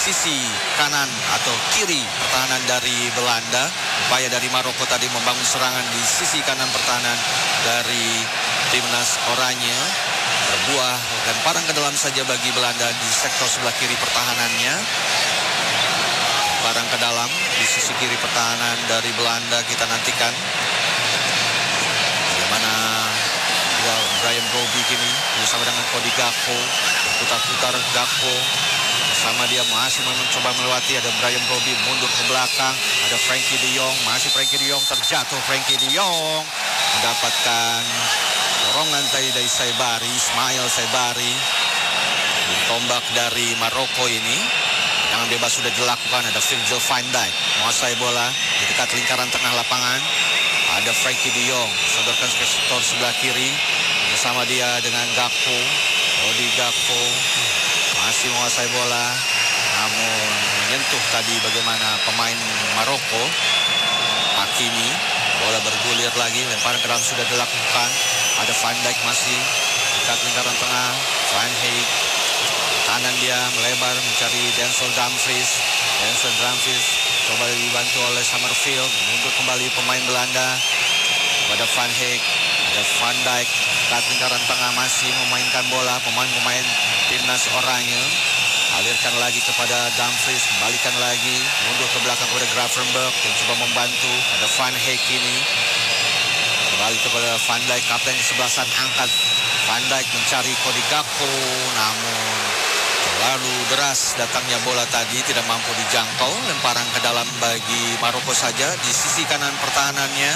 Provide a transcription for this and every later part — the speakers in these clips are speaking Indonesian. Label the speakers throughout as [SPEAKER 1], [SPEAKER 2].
[SPEAKER 1] sisi kanan atau kiri pertahanan dari Belanda. Upaya dari Maroko tadi membangun serangan di sisi kanan pertahanan dari timnas Oranye. Berbuah lemparan ke dalam saja bagi Belanda di sektor sebelah kiri pertahanannya. Lemparan ke dalam di sisi kiri pertahanan dari Belanda, kita nantikan bagaimana Brian Brobby kini bersama dengan Cody Gakpo, berputar-putar Gakpo. Sama dia masih mencoba melewati, ada Brian Brobby mundur ke belakang, ada Frankie de Jong, masih Frankie de Jong terjatuh, Frankie de Jong mendapatkan dorongan tadi dari Saibari, Ismail Saibari. Tombak dari Maroko ini, tendangan bebas sudah dilakukan, ada Virgil van Dijk menguasai bola di dekat lingkaran tengah lapangan. Ada Frankie de Jong, sodorkan ke sektor sebelah kiri bersama dia dengan Gakpo. Cody Gakpo masih menguasai bola, namun menyentuh tadi bagaimana pemain Maroko. Hakimi, bola bergulir lagi, lemparan ke dalam sudah dilakukan. Ada Van Dijk masih dekat lingkaran tengah. Van Dijk kanan dia melebar mencari Denzel Dumfries. Denzel Dumfries coba dibantu oleh Summerfield, mundur kembali pemain Belanda pada Van Dijk. Ada Van Dijk dekat lingkaran tengah masih memainkan bola, pemain-pemain timnas Oranye. Alirkan lagi kepada Dumfries, kembalikan lagi, mundur ke belakang kepada Gravenberch yang coba membantu. Ada Van Dijk ini, kembali kepada Van Dijk, kapten kesebelasan angkat. Van Dijk mencari Cody Gakpo, namun terlalu deras datangnya bola tadi, tidak mampu dijangkau. Lemparan ke dalam bagi Maroko saja di sisi kanan pertahanannya.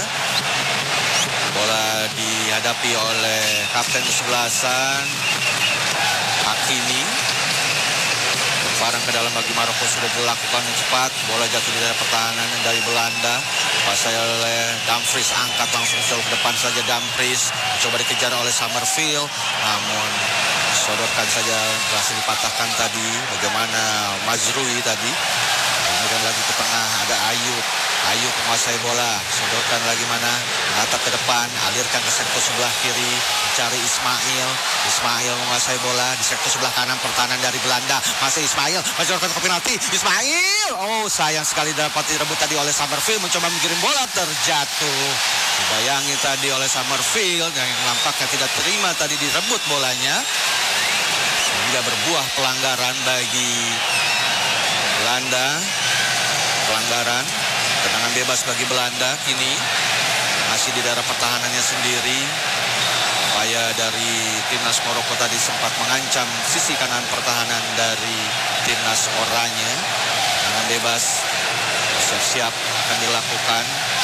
[SPEAKER 1] Bola dihadapi oleh kapten kesebelasan Hakimi. Lemparan ke dalam bagi Maroko sudah dilakukan dengan cepat. Bola jatuh di daerah pertahanan dari Belanda. Pasal oleh Dumfries, angkat langsung jauh ke depan saja Dumfries. Coba dikejar oleh Summerfield, namun sodorkan saja, berhasil dipatahkan tadi. Bagaimana Mazrui tadi. Kemudian lagi ke tengah, ada Ayub. Ayub menguasai bola, sodorkan lagi mana, menatap ke depan, alirkan ke sektor sebelah kiri, mencari Ismail. Ismail menguasai bola di sektor sebelah kanan pertahanan dari Belanda. Masih Ismail, mencoba ke penalti. Ismail, oh sayang sekali dapat direbut tadi oleh Summerfield, mencoba mengirim bola, terjatuh. Dibayangi tadi oleh Summerfield yang nampaknya tidak terima tadi direbut bolanya. Sehingga berbuah pelanggaran bagi Belanda. Pelanggaran, tendangan bebas bagi Belanda kini masih di daerah pertahanannya sendiri. Upaya dari timnas Maroko tadi sempat mengancam sisi kanan pertahanan dari timnas Oranye. Tendangan bebas siap-siap akan dilakukan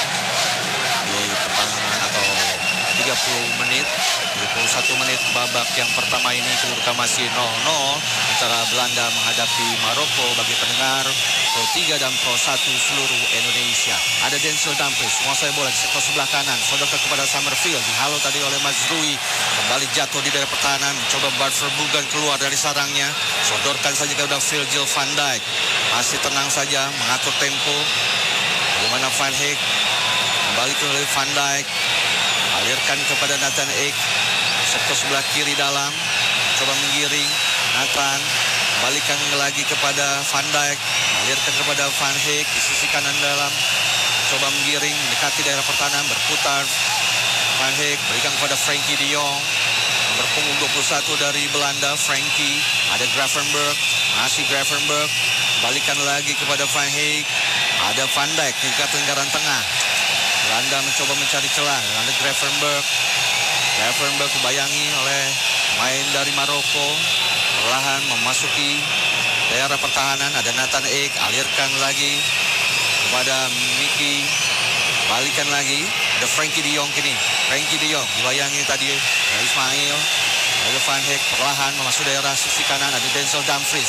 [SPEAKER 1] di pertandingan atau 30 menit 31 menit babak yang pertama ini. Kedudukan masih 0-0 antara Belanda menghadapi Maroko. Bagi pendengar Pro 3 dan Pro 1 seluruh Indonesia, ada Denzel Dumfries menguasai bola di sektor sebelah kanan, sodorkan kepada Summerfield, dihalau tadi oleh Mazrui, kembali jatuh di daerah pertahanan, mencoba Bart Verbruggen keluar dari sarangnya, sodorkan saja kepada Virgil van Dijk, masih tenang saja mengatur tempo. Bagaimana Van Dijk, kembali ke Van Dijk, alirkan kepada Nathan Ake, sektor sebelah kiri dalam, coba menggiring Nathan, kembalikan lagi kepada Van Dijk, alirkan kepada Van Dijk di sisi kanan dalam, coba menggiring mendekati daerah pertahanan, berputar Van Dijk, berikan kepada Frankie de Jong, nomor punggung 21 dari Belanda. Frankie, ada Gravenberch, masih Gravenberch, kembalikan lagi kepada Van Dijk, ada Van Dijk di dekat lingkaran tengah. Belanda mencoba mencari celah, ada Gravenberch dibayangi oleh main dari Maroko, perlahan memasuki daerah pertahanan. Ada Nathan Ake, alirkan lagi kepada Miki, balikan lagi, ada Frankie de Jong kini. Frankie de Jong dibayangi tadi Ismail, ada Van Dijk, perlahan memasuki daerah sisi kanan. Ada Denzel Dumfries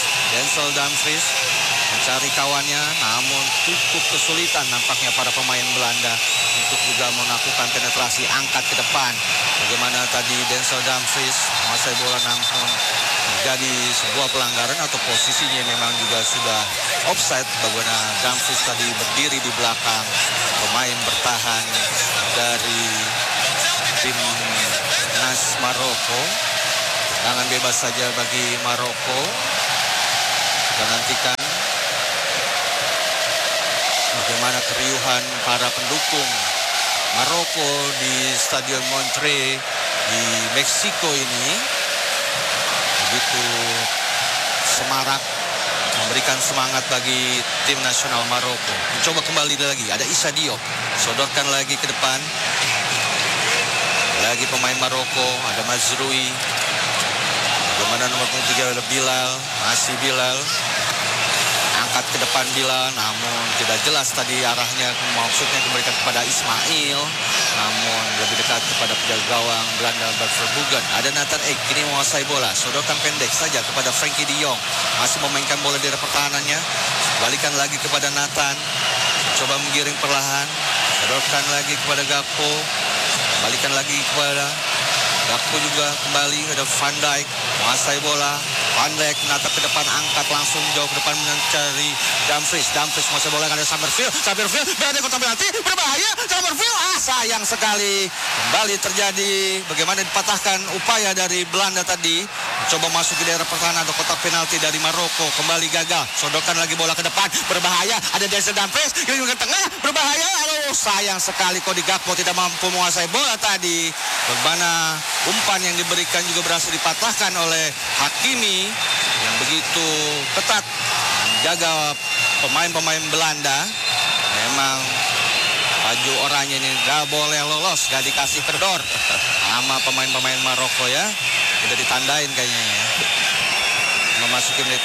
[SPEAKER 1] mencari kawannya, namun cukup kesulitan nampaknya para pemain Belanda untuk juga melakukan penetrasi, angkat ke depan. Bagaimana tadi Denzel Dumfries menguasai bola, namun terjadi sebuah pelanggaran atau posisinya memang juga sudah offside. Bagaimana Dumfries tadi berdiri di belakang pemain bertahan dari timnas Maroko. Tendangan bebas saja bagi Maroko. Kita nantikan bagaimana keriuhan para pendukung Maroko di Stadion Montreux di Meksiko ini begitu semarak memberikan semangat bagi tim nasional Maroko. Mencoba kembali lagi, ada Issa Diop, sodorkan lagi ke depan. Lagi pemain Maroko, ada Mazrui. Bagaimana nomor 3 ada Bilal, masih Bilal. Angkat ke depan Bilal, namun tidak jelas tadi arahnya, maksudnya diberikan kepada Ismail, namun lebih dekat kepada penjaga gawang Belanda Bart Verbruggen. Ada Nathan Ake, kini menguasai bola, sodorkan pendek saja kepada Frenkie de Jong, masih memainkan bola di daerah pertahanannya, balikan lagi kepada Nathan, coba menggiring perlahan, sodorkan lagi kepada Gakpo, balikan lagi kepada Gakpo juga kembali, ada Van Dijk, menguasai bola. Van Dijk menatap ke depan, angkat langsung jauh ke depan mencari Dumfries. Dumfries menguasai bola, ada Summerfield berada di kotak penalti, berbahaya. Summerfield, sayang sekali. Kembali terjadi bagaimana dipatahkan upaya dari Belanda tadi. Mencoba masuk ke daerah pertahanan atau kotak penalti dari Maroko. Kembali gagal. Sodorkan lagi bola ke depan, berbahaya. Ada Denzel Dumfries, yang ke tengah, berbahaya. Aduh, sayang sekali Cody Gakpo tidak mampu menguasai bola tadi. Bagaimana umpan yang diberikan juga berhasil dipatahkan oleh Hakimi yang begitu ketat menjaga pemain-pemain Belanda. Memang baju oranye ini gak boleh lolos, gak dikasih kedor sama pemain-pemain Maroko ya. Udah ditandain kayaknya ya. Memasuki menit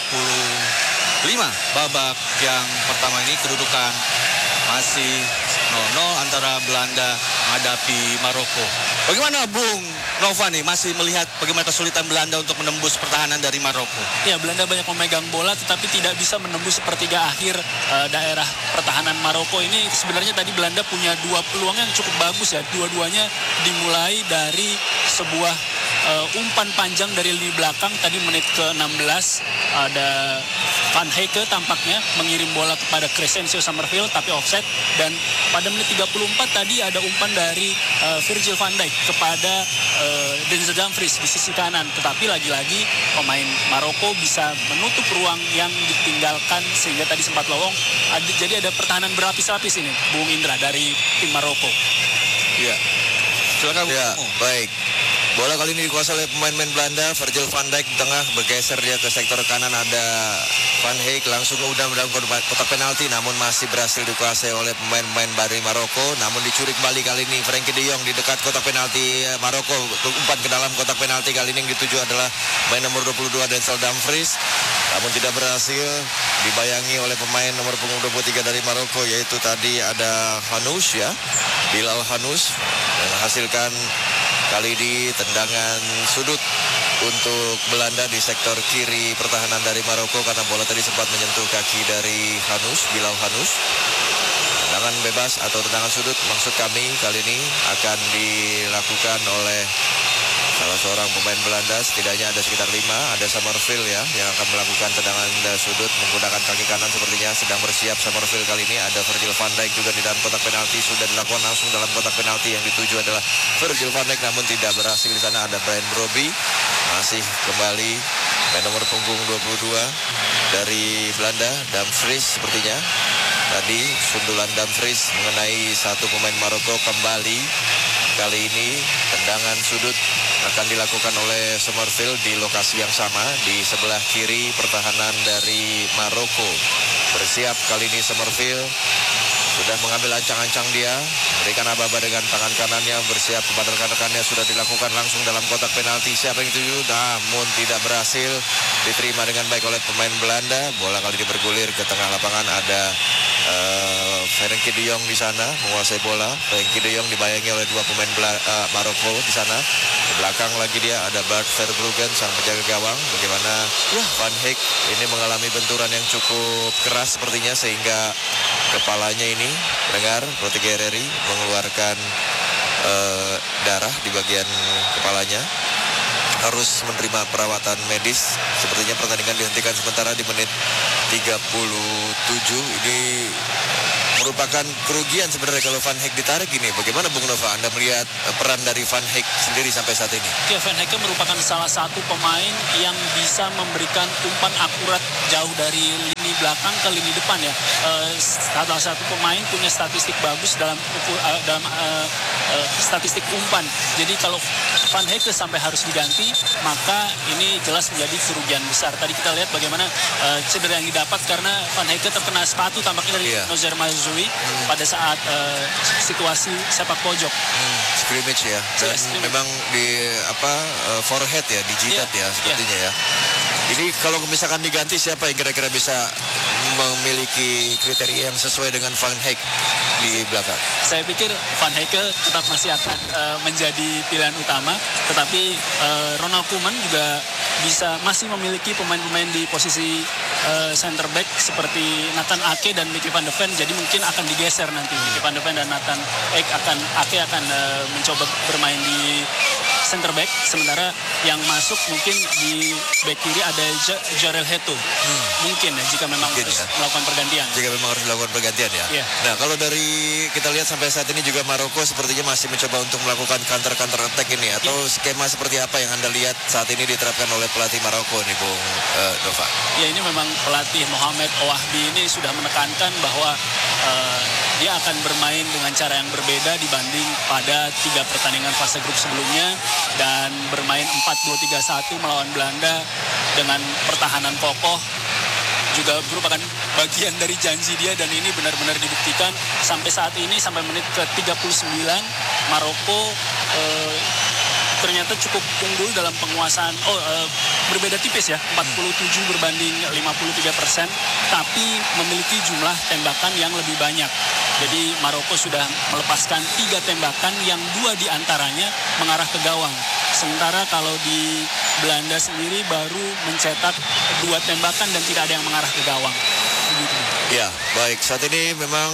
[SPEAKER 1] 35 babak yang pertama ini, kedudukan masih 0-0 antara Belanda menghadapi Maroko. Bagaimana Bung Nova nih, masih melihat bagaimana kesulitan Belanda untuk menembus pertahanan dari Maroko?
[SPEAKER 2] Ya, Belanda banyak memegang bola tetapi tidak bisa menembus sepertiga akhir daerah pertahanan Maroko ini. Sebenarnya tadi Belanda punya dua peluang yang cukup bagus ya. Dua-duanya dimulai dari sebuah umpan panjang dari lini belakang. Tadi menit ke-16 ada Van Hecke tampaknya mengirim bola kepada Crescencio Summerfield tapi offside. Dan pada menit 34 tadi ada umpan dari Virgil van Dijk kepada Denzel Dumfries di sisi kanan. Tetapi lagi-lagi pemain Maroko bisa menutup ruang yang ditinggalkan sehingga tadi sempat lowong. Jadi ada pertahanan berlapis-lapis ini, Bung Indra, dari tim Maroko.
[SPEAKER 1] Iya. Silakan.
[SPEAKER 3] Ya, baik. Bola kali ini dikuasai oleh pemain-pemain Belanda. Virgil van Dijk di tengah, bergeser dia ke sektor kanan, ada Van Hecke langsung udah dalam kotak penalti, namun masih berhasil dikuasai oleh pemain-pemain dari Maroko. Namun dicuri kembali kali ini Frenkie de Jong di dekat kotak penalti Maroko. Umpan ke dalam kotak penalti kali ini yang dituju adalah pemain nomor 22 Denzel Dumfries. Namun tidak berhasil dibayangi oleh pemain nomor punggung 23 dari Maroko, yaitu tadi ada Hanous ya, Bilal Hanous, dan menghasilkan kali ini tendangan sudut untuk Belanda di sektor kiri pertahanan dari Maroko karena bola tadi sempat menyentuh kaki dari Hanous, Bilal Hanous. Tendangan bebas atau tendangan sudut maksud kami kali ini akan dilakukan oleh salah seorang pemain Belanda. Setidaknya ada sekitar 5. Ada Summerfield ya yang akan melakukan tendangan sudut menggunakan kaki kanan, sepertinya sedang bersiap Summerfield kali ini. Ada Virgil van Dijk juga di dalam kotak penalti, sudah dilakukan langsung dalam kotak penalti. Yang dituju adalah Virgil van Dijk namun tidak berhasil di sana. Ada Brian Brobby, masih kembali main nomor punggung 22 dari Belanda, Dumfries sepertinya. Tadi sundulan Dumfries mengenai satu pemain Maroko. Kembali kali ini tendangan sudut akan dilakukan oleh Summerfield di lokasi yang sama di sebelah kiri pertahanan dari Maroko. Bersiap kali ini Summerfield, sudah mengambil ancang-ancang dia, berikan aba-aba dengan tangan kanannya, bersiap kepada rekan-rekannya, sudah dilakukan langsung dalam kotak penalti. Siapa yang dituju? Namun tidak berhasil diterima dengan baik oleh pemain Belanda. Bola kali ini bergulir ke tengah lapangan. Ada Frenkie de Jong di sana menguasai bola. Frenkie de Jong dibayangi oleh dua pemain Maroko di sana. Di belakang lagi dia ada Bart Verbruggen sang penjaga gawang. Bagaimana Van Hecke ini mengalami benturan yang cukup keras sepertinya sehingga kepalanya ini dengar Protigereri mengeluarkan darah di bagian kepalanya, harus menerima perawatan medis. Sepertinya pertandingan dihentikan sementara di menit 37. Ini merupakan kerugian sebenarnya kalau Van Hecke ditarik ini. Bagaimana Bung Nova, Anda melihat peran dari Van Hecke sendiri sampai saat ini?
[SPEAKER 2] Ya, Van Hecke merupakan salah satu pemain yang bisa memberikan umpan akurat jauh dari lini belakang ke lini depan ya. Salah satu pemain punya statistik bagus dalam statistik umpan. Jadi kalau Van Hecke sampai harus diganti, maka ini jelas menjadi kerugian besar. Tadi kita lihat bagaimana cedera yang didapat karena Van Hecke terkena sepatu tampaknya dari Nozer Mazraoui pada saat situasi sepak pojok.
[SPEAKER 3] Scrimmage ya. Dan memang di forehead ya, di jidat ya sepertinya ya. Ini kalau misalkan diganti, siapa yang kira-kira bisa memiliki kriteria yang sesuai dengan Van Hecke di belakang?
[SPEAKER 2] Saya pikir Van Hecke tetap masih akan menjadi pilihan utama, tetapi Ronald Koeman juga masih memiliki pemain-pemain di posisi center back seperti Nathan Ake dan Mickey van de Ven, jadi mungkin akan digeser nanti. Mickey van de Ven dan Nathan Ake akan mencoba bermain di center back, sementara yang masuk mungkin di back kiri ada Jarel Heto. Mungkin ya, jika memang harus melakukan pergantian.
[SPEAKER 3] Jika memang harus dilakukan pergantian ya.
[SPEAKER 2] Yeah.
[SPEAKER 3] Nah, kalau dari kita lihat sampai saat ini juga Maroko sepertinya masih mencoba untuk melakukan counter attack ini, atau skema seperti apa yang Anda lihat saat ini diterapkan oleh pelatih Maroko nih, Bung Nova?
[SPEAKER 2] Ya, ini memang pelatih Mohamed Ouahbi ini sudah menekankan bahwa dia akan bermain dengan cara yang berbeda dibanding pada 3 pertandingan fase grup sebelumnya, dan bermain 4-2-3-1 melawan Belanda dengan pertahanan kokoh juga merupakan bagian dari janji dia, dan ini benar-benar dibuktikan sampai saat ini. Sampai menit ke-39 Maroko ternyata cukup unggul dalam penguasaan, berbeda tipis ya, 47 berbanding 53%, tapi memiliki jumlah tembakan yang lebih banyak. Jadi Maroko sudah melepaskan 3 tembakan yang 2 diantaranya mengarah ke gawang. Sementara kalau di Belanda sendiri baru mencetak 2 tembakan dan tidak ada yang mengarah ke gawang. Begitu.
[SPEAKER 3] Ya, baik. Saat ini memang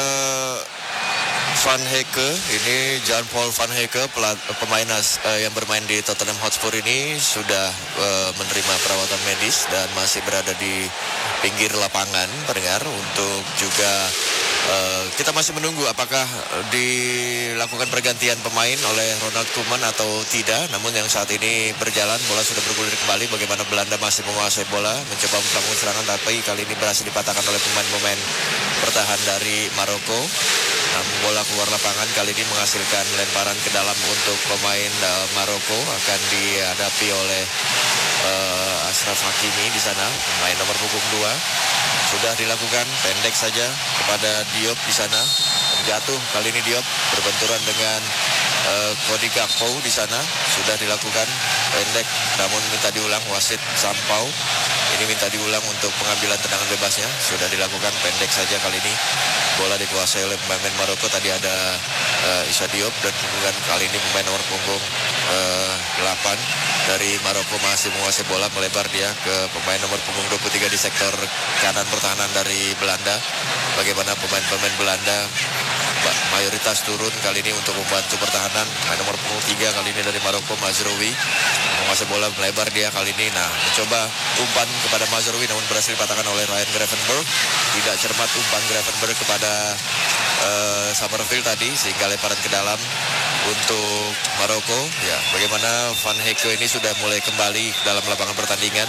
[SPEAKER 3] Van Hecke, ini Jan-Paul Van Hecke, pemain yang bermain di Tottenham Hotspur ini sudah menerima perawatan medis dan masih berada di pinggir lapangan, pendengar, untuk juga kita masih menunggu apakah dilakukan pergantian pemain oleh Ronald Koeman atau tidak. Namun yang saat ini berjalan, bola sudah bergulir kembali. Bagaimana Belanda masih menguasai bola, mencoba melakukan serangan, tapi kali ini berhasil dipatahkan oleh pemain-pemain pertahan dari Maroko. Namun bola keluar lapangan kali ini menghasilkan lemparan ke dalam untuk pemain Maroko. Akan dihadapi oleh Achraf Hakimi di sana, pemain nomor punggung 2. Sudah dilakukan pendek saja kepada Diop di sana. Jatuh kali ini Diop berbenturan dengan Cody Gakpo di sana. Sudah dilakukan pendek, namun minta diulang, wasit Sampau. Ini minta diulang untuk pengambilan tendangan bebasnya. Sudah dilakukan pendek saja kali ini. Bola dikuasai oleh pemain Maroko. Tadi ada Issa Diop, dan kemudian kali ini pemain nomor punggung 8 dari Maroko masih menguasai bola, melebar dia ke pemain nomor punggung 23 di sektor kanan pertahanan dari Belanda. Bagaimana pemain-pemain Belanda mayoritas turun kali ini untuk membantu pertahanan. Pemain nomor punggung 3 kali ini dari Maroko, Mazraoui, menguasai bola, melebar dia kali ini. Nah, mencoba umpan kepada Mazraoui, namun berhasil dipatahkan oleh Ryan Gravenberch. Tidak cermat umpan Gravenberch kepada Summerfield tadi, sehingga lemparan ke dalam untuk Maroko. Ya, bagaimana Van Hecke ini sudah mulai kembali dalam lapangan pertandingan.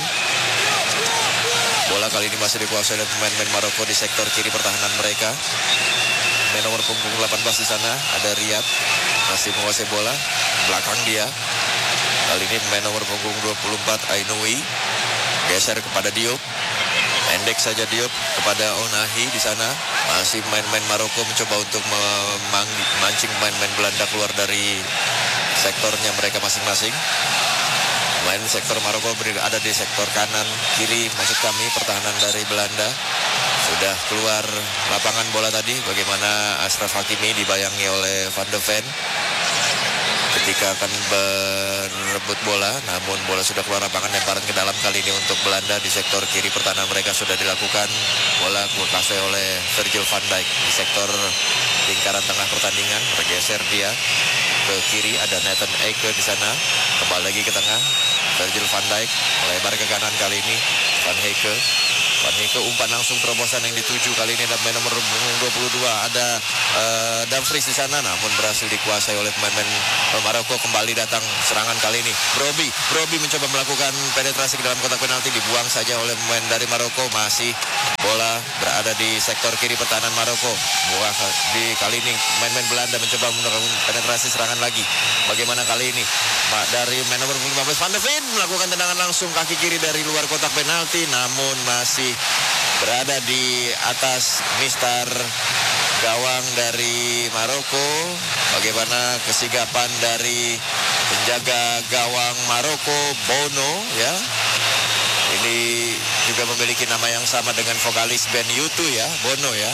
[SPEAKER 3] Bola kali ini masih dikuasai oleh pemain-pemain Maroko di sektor kiri pertahanan mereka. Pemain nomor punggung 18 di sana ada Riyad, masih menguasai bola, belakang dia. Kali ini pemain nomor punggung 24 Ainoui geser kepada Diop. Pendek saja Diop kepada Onahi di sana. Masih pemain-pemain Maroko mencoba untuk memancing pemain-pemain Belanda keluar dari sektornya mereka masing-masing. Pemain sektor Maroko ada di sektor kanan kiri, maksud kami pertahanan dari Belanda. Sudah keluar lapangan bola tadi. Bagaimana Achraf Hakimi dibayangi oleh Van de Ven ketika akan berebut bola, namun bola sudah keluar lapangan. Lemparan ke dalam kali ini untuk Belanda di sektor kiri pertahanan mereka sudah dilakukan. Bola dikuasai oleh Virgil van Dijk di sektor lingkaran tengah pertandingan. Bergeser dia ke kiri, ada Nathan Ake di sana. Kembali lagi ke tengah, Virgil van Dijk melebar ke kanan kali ini. Van Hecke Van Heke umpan langsung terobosan yang dituju. Kali ini ada pemain nomor 22 ada Dumfries di sana, namun berhasil dikuasai oleh pemain Maroko. Kembali datang serangan kali ini. Brobbey mencoba melakukan penetrasi ke dalam kotak penalti, dibuang saja oleh pemain dari Maroko. Masih bola berada di sektor kiri pertahanan Maroko. Kali ini pemain Belanda mencoba melakukan penetrasi serangan lagi. Bagaimana kali ini? Dari pemain nomor 15 Van de Ven melakukan tendangan langsung kaki kiri dari luar kotak penalti, namun masih berada di atas mistar gawang dari Maroko. Bagaimana kesigapan dari penjaga gawang Maroko, Bono ya. Ini juga memiliki nama yang sama dengan vokalis band U2 ya, Bono ya.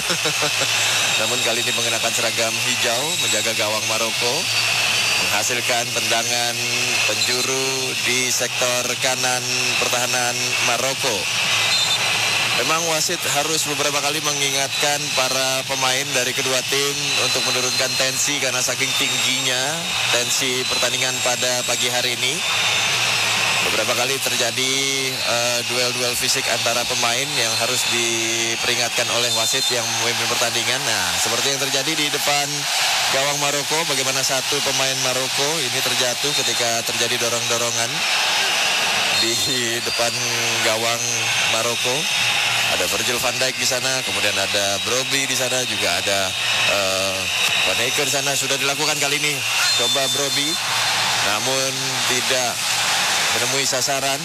[SPEAKER 3] Namun kali ini mengenakan seragam hijau menjaga gawang Maroko, menghasilkan tendangan penjuru di sektor kanan pertahanan Maroko. Memang wasit harus beberapa kali mengingatkan para pemain dari kedua tim untuk menurunkan tensi karena saking tingginya tensi pertandingan pada pagi hari ini. Beberapa kali terjadi duel-duel fisik antara pemain yang harus diperingatkan oleh wasit yang memimpin pertandingan. Nah, seperti yang terjadi di depan gawang Maroko, bagaimana satu pemain Maroko ini terjatuh ketika terjadi dorong-dorongan di depan gawang Maroko. Ada Virgil van Dijk di sana, kemudian ada Brobbey di sana, juga ada Van Heke di sana. Sudah dilakukan kali ini, coba Brobbey, namun tidak menemui sasaran.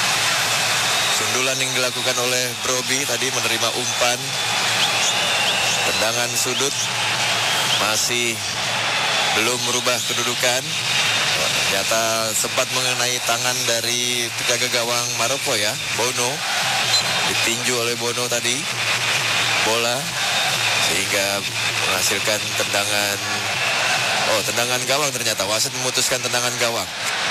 [SPEAKER 3] Sundulan yang dilakukan oleh Brobbey tadi menerima umpan tendangan sudut, masih belum merubah kedudukan. Ternyata sempat mengenai tangan dari penjaga gawang Maroko ya, Bono. Ditinju oleh Bono tadi bola sehingga menghasilkan tendangan gawang. Ternyata wasit memutuskan tendangan gawang.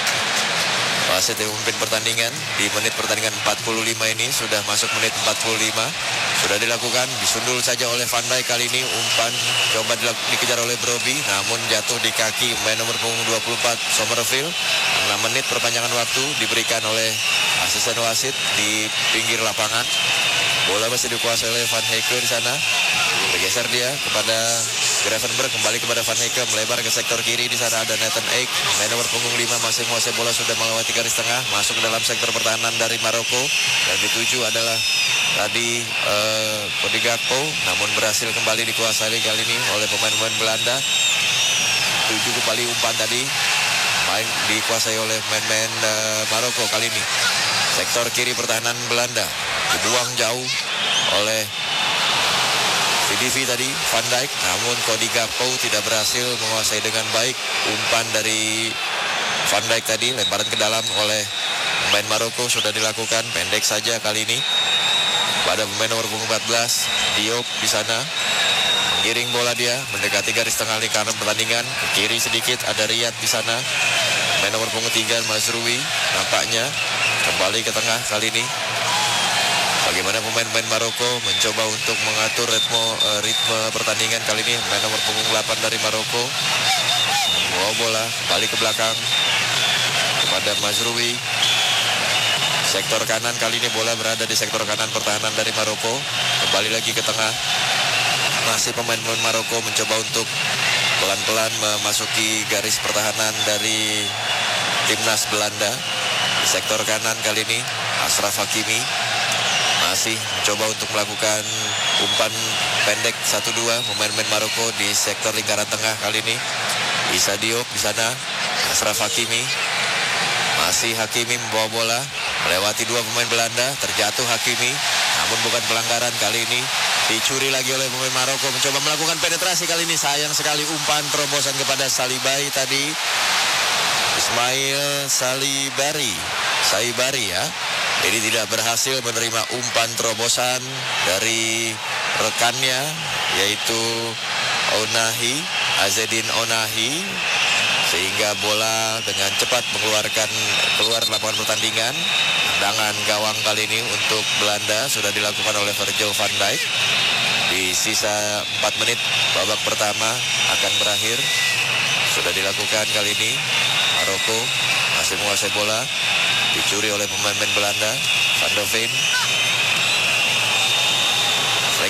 [SPEAKER 3] Wasit yang memimpin pertandingan di menit pertandingan 45 ini, sudah masuk menit 45. Sudah dilakukan, disundul saja oleh Van Dijk kali ini. Umpan coba dikejar oleh Brobbey, namun jatuh di kaki pemain nomor punggung 24 Somerville. 6 menit perpanjangan waktu diberikan oleh asisten wasit di pinggir lapangan. Bola masih dikuasai oleh Van Heke di sana. Bergeser dia kepada Gravenberch, kembali kepada Van Heke, melebar ke sektor kiri. Di sana ada Nathan Ake, main nomor punggung 5, masih menguasai bola, sudah melewati garis tengah, masuk ke dalam sektor pertahanan dari Maroko. Yang dituju adalah tadi Cody Gakpo, namun berhasil kembali dikuasai kali ini oleh pemain-pemain Belanda. Tuju kembali umpan tadi, main dikuasai oleh pemain-pemain Maroko kali ini. Sektor kiri pertahanan Belanda dibuang jauh oleh VDV tadi, Van Dijk, namun Cody Gakpo tidak berhasil menguasai dengan baik umpan dari Van Dijk tadi. Lemparan ke dalam oleh pemain Maroko sudah dilakukan, pendek saja kali ini pada pemain nomor 14 Diop di sana. Menggiring bola dia mendekati garis tengah lingkaran pertandingan. Ke kiri sedikit ada Riyad di sana. Pemain nomor punggung 3 Mazrui nampaknya kembali ke tengah kali ini. Bagaimana pemain-pemain Maroko mencoba untuk mengatur ritme pertandingan kali ini. Pemain nomor punggung 8 dari Maroko membawa bola kembali ke belakang kepada Mazrui. Sektor kanan kali ini bola berada di sektor kanan pertahanan dari Maroko. Kembali lagi ke tengah. Masih pemain-pemain Maroko mencoba untuk pelan-pelan memasuki garis pertahanan dari timnas Belanda. Di sektor kanan kali ini Ashraf Hakimi masih mencoba untuk melakukan umpan pendek 1-2 pemain-pemain Maroko di sektor lingkaran tengah kali ini. Issa Diop di sana, Ashraf Hakimi. Masih Hakimi membawa bola melewati 2 pemain Belanda, terjatuh Hakimi, namun bukan pelanggaran kali ini. Dicuri lagi oleh pemain Maroko, mencoba melakukan penetrasi kali ini. Sayang sekali umpan terobosan kepada Salibari tadi. Ismail Saibari ya. Jadi tidak berhasil menerima umpan terobosan dari rekannya, yaitu Azzedine Ounahi, sehingga bola dengan cepat keluar lapangan pertandingan. Tendangan gawang kali ini untuk Belanda sudah dilakukan oleh Virgil van Dijk. Di sisa 4 menit babak pertama akan berakhir. Sudah dilakukan kali ini. Maroko masih menguasai bola. Dicuri oleh pemain Belanda. Van de Ven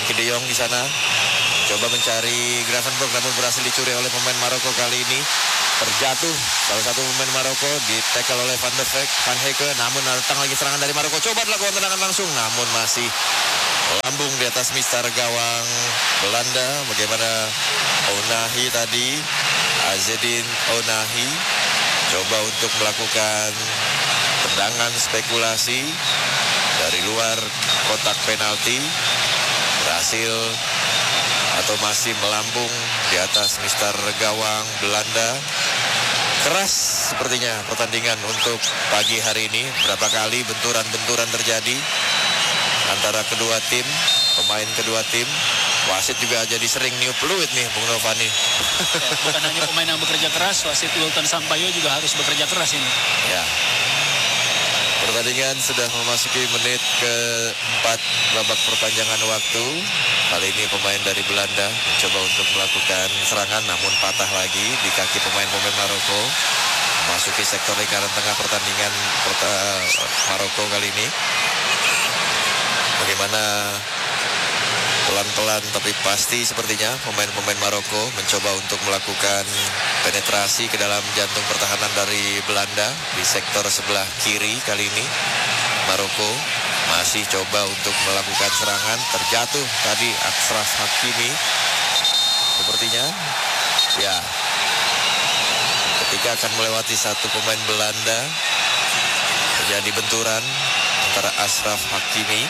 [SPEAKER 3] Frenkie de Jong di sana coba mencari Gravenberch namun berhasil dicuri oleh pemain Maroko kali ini. Terjatuh salah satu pemain Maroko, di-tackle oleh Van de Beek, Van Heke, namun datang lagi serangan dari Maroko. Coba dilakukan tendangan langsung, namun masih lambung di atas mistar gawang Belanda. Bagaimana Ounahi tadi, Azzedine Ounahi coba untuk melakukan tendangan spekulasi dari luar kotak penalti, berhasil atau masih melambung di atas mistar gawang Belanda. Keras sepertinya pertandingan untuk pagi hari ini. Berapa kali benturan-benturan terjadi antara kedua tim, pemain kedua tim. Wasit juga jadi sering niup peluit nih, Bung Novani.
[SPEAKER 2] Ya, bukan hanya pemain yang bekerja keras, wasit Wilton Sampaio juga harus bekerja keras ini.
[SPEAKER 3] Ya. Pertandingan sudah memasuki menit ke-4 babak perpanjangan waktu. Kali ini pemain dari Belanda mencoba untuk melakukan serangan namun patah lagi di kaki pemain-pemain Maroko. Memasuki sektor lingkaran tengah pertandingan Maroko kali ini. Bagaimana pelan-pelan tapi pasti sepertinya pemain-pemain Maroko mencoba untuk melakukan penetrasi ke dalam jantung pertahanan dari Belanda di sektor sebelah kiri. Kali ini Maroko masih coba untuk melakukan serangan. Terjatuh tadi Achraf Hakimi sepertinya, ya, ketika akan melewati satu pemain Belanda terjadi benturan antara Achraf Hakimi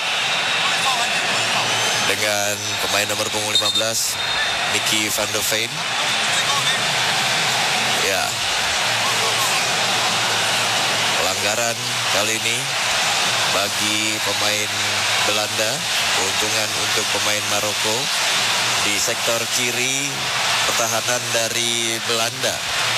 [SPEAKER 3] dengan pemain nomor punggung 15 Mickey van de Ven. Ya, pelanggaran kali ini bagi pemain Belanda, keuntungan untuk pemain Maroko di sektor kiri pertahanan dari Belanda.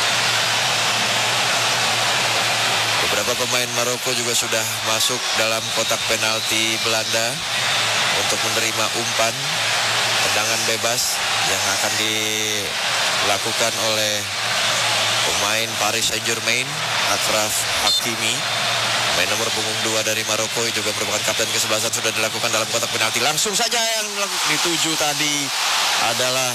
[SPEAKER 3] Beberapa pemain Maroko juga sudah masuk dalam kotak penalti Belanda untuk menerima umpan tendangan bebas yang akan dilakukan oleh pemain Paris Saint-Germain, Achraf Hakimi. Pemain nomor punggung 2 dari Maroko juga merupakan kapten ke-11 sudah dilakukan dalam kotak penalti. Langsung saja yang dituju tadi adalah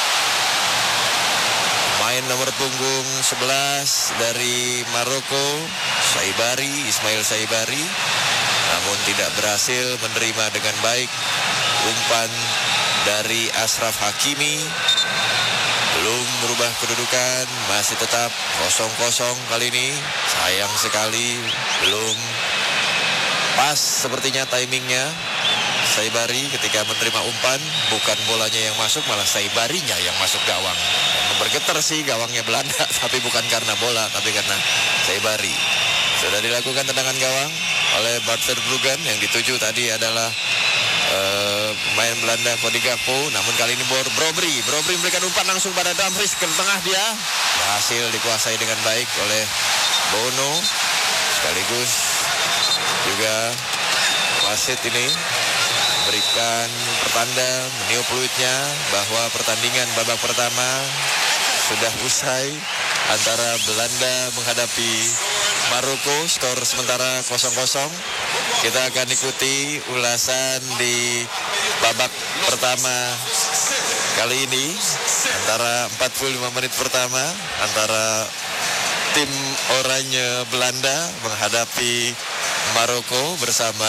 [SPEAKER 3] pemain nomor punggung 11 dari Maroko, Ismail Saibari. Namun tidak berhasil menerima dengan baik umpan dari Achraf Hakimi. Belum merubah kedudukan, masih tetap 0-0 kali ini. Sayang sekali, belum pas sepertinya timingnya Saibari ketika menerima umpan. Bukan bolanya yang masuk, malah Saibarinya yang masuk gawang. Bergetar sih gawangnya Belanda, tapi bukan karena bola, tapi karena Saibari. Sudah dilakukan tendangan gawang oleh Bart Verbruggen. Yang dituju tadi adalah pemain Belanda Cody Gakpo. Namun kali ini Brobry memberikan umpan langsung pada Dumfries, ke tengah dia. Berhasil dikuasai dengan baik oleh Bono. Sekaligus juga wasit ini memberikan pertanda, meniup peluitnya bahwa pertandingan babak pertama sudah usai antara Belanda menghadapi Maroko. Skor sementara 0-0. Kita akan ikuti ulasan di babak pertama kali ini antara 45 menit pertama antara tim oranye Belanda menghadapi Maroko bersama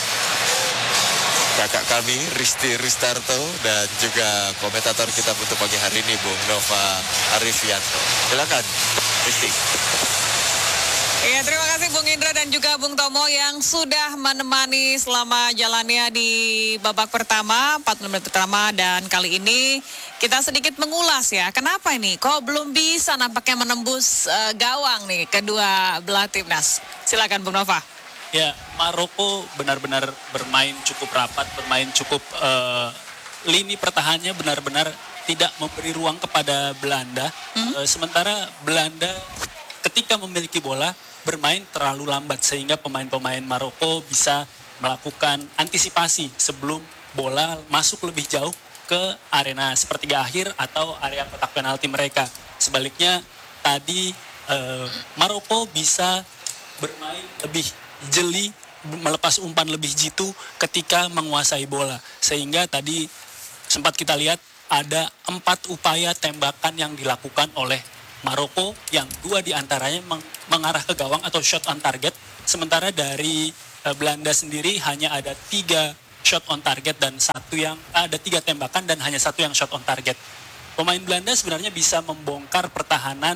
[SPEAKER 3] kakak kami Risti Ristarto dan juga komentator kita untuk pagi hari ini Bung Nova Arifianto. Silakan Risti.
[SPEAKER 4] Ya, terima kasih Bung Indra dan juga Bung Tomo yang sudah menemani selama jalannya di babak pertama, 40 menit pertama, dan kali ini kita sedikit mengulas ya, kenapa ini kok belum bisa nampaknya menembus gawang nih kedua belah timnas. Silakan Bung Nova.
[SPEAKER 2] Ya, Maroko benar-benar bermain cukup rapat, bermain cukup lini pertahanannya benar-benar tidak memberi ruang kepada Belanda. Sementara Belanda ketika memiliki bola bermain terlalu lambat sehingga pemain-pemain Maroko bisa melakukan antisipasi sebelum bola masuk lebih jauh ke arena sepertiga akhir atau area kotak penalti mereka. Sebaliknya tadi Maroko bisa bermain lebih jeli melepas umpan lebih jitu ketika menguasai bola. Sehingga tadi sempat kita lihat ada 4 upaya tembakan yang dilakukan oleh Maroko yang 2 diantaranya mengarah ke gawang atau shot on target. Sementara dari Belanda sendiri hanya ada 3 shot on target dan ada 3 tembakan dan hanya 1 yang shot on target. Pemain Belanda sebenarnya bisa membongkar pertahanan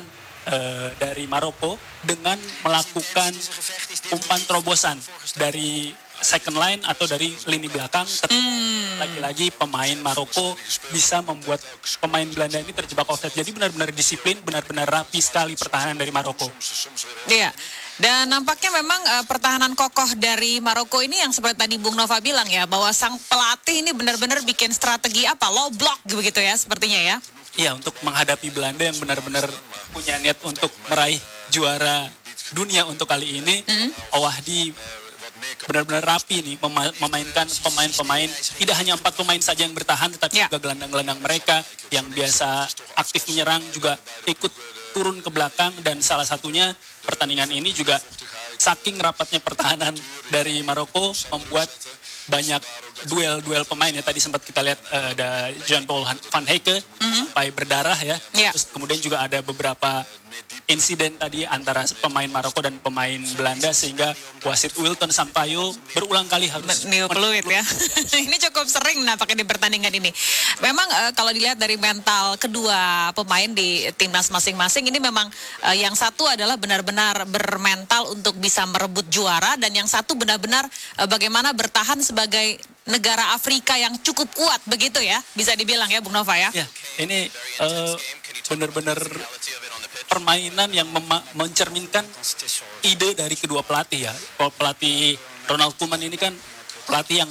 [SPEAKER 2] dari Maroko dengan melakukan umpan terobosan dari second line atau dari lini belakang. Lagi-lagi pemain Maroko bisa membuat pemain Belanda ini terjebak offside. Jadi benar-benar disiplin, benar-benar rapi sekali pertahanan dari Maroko.
[SPEAKER 4] Iya. Dan nampaknya memang pertahanan kokoh dari Maroko ini yang seperti tadi Bung Nova bilang ya, bahwa sang pelatih ini benar-benar bikin strategi low block begitu ya sepertinya ya.
[SPEAKER 2] Iya, untuk menghadapi Belanda yang benar-benar punya niat untuk meraih juara dunia untuk kali ini. Owahdi benar-benar rapi nih memainkan pemain-pemain, tidak hanya 4 pemain saja yang bertahan, tetapi juga gelandang-gelandang mereka yang biasa aktif menyerang juga ikut turun ke belakang. Dan salah satunya pertandingan ini juga saking rapatnya pertahanan dari Maroko membuat banyak duel pemain ya. Tadi sempat kita lihat ada Jean-Paul Van Hecke sampai berdarah ya. Terus kemudian juga ada beberapa insiden tadi antara pemain Maroko dan pemain Belanda sehingga wasit Wilton Sampaio berulang kali harus
[SPEAKER 4] meniup peluit ya. Ini cukup sering nampaknya di pertandingan ini. Memang kalau dilihat dari mental kedua pemain di timnas masing-masing ini memang yang satu adalah benar-benar bermental untuk bisa merebut juara, dan yang satu benar-benar bagaimana bertahan sebagai negara Afrika yang cukup kuat begitu ya, bisa dibilang ya Bung Nova ya.
[SPEAKER 2] Ya, ini benar-benar permainan yang mencerminkan ide dari kedua pelatih ya. Kalau pelatih Ronald Koeman ini kan pelatih yang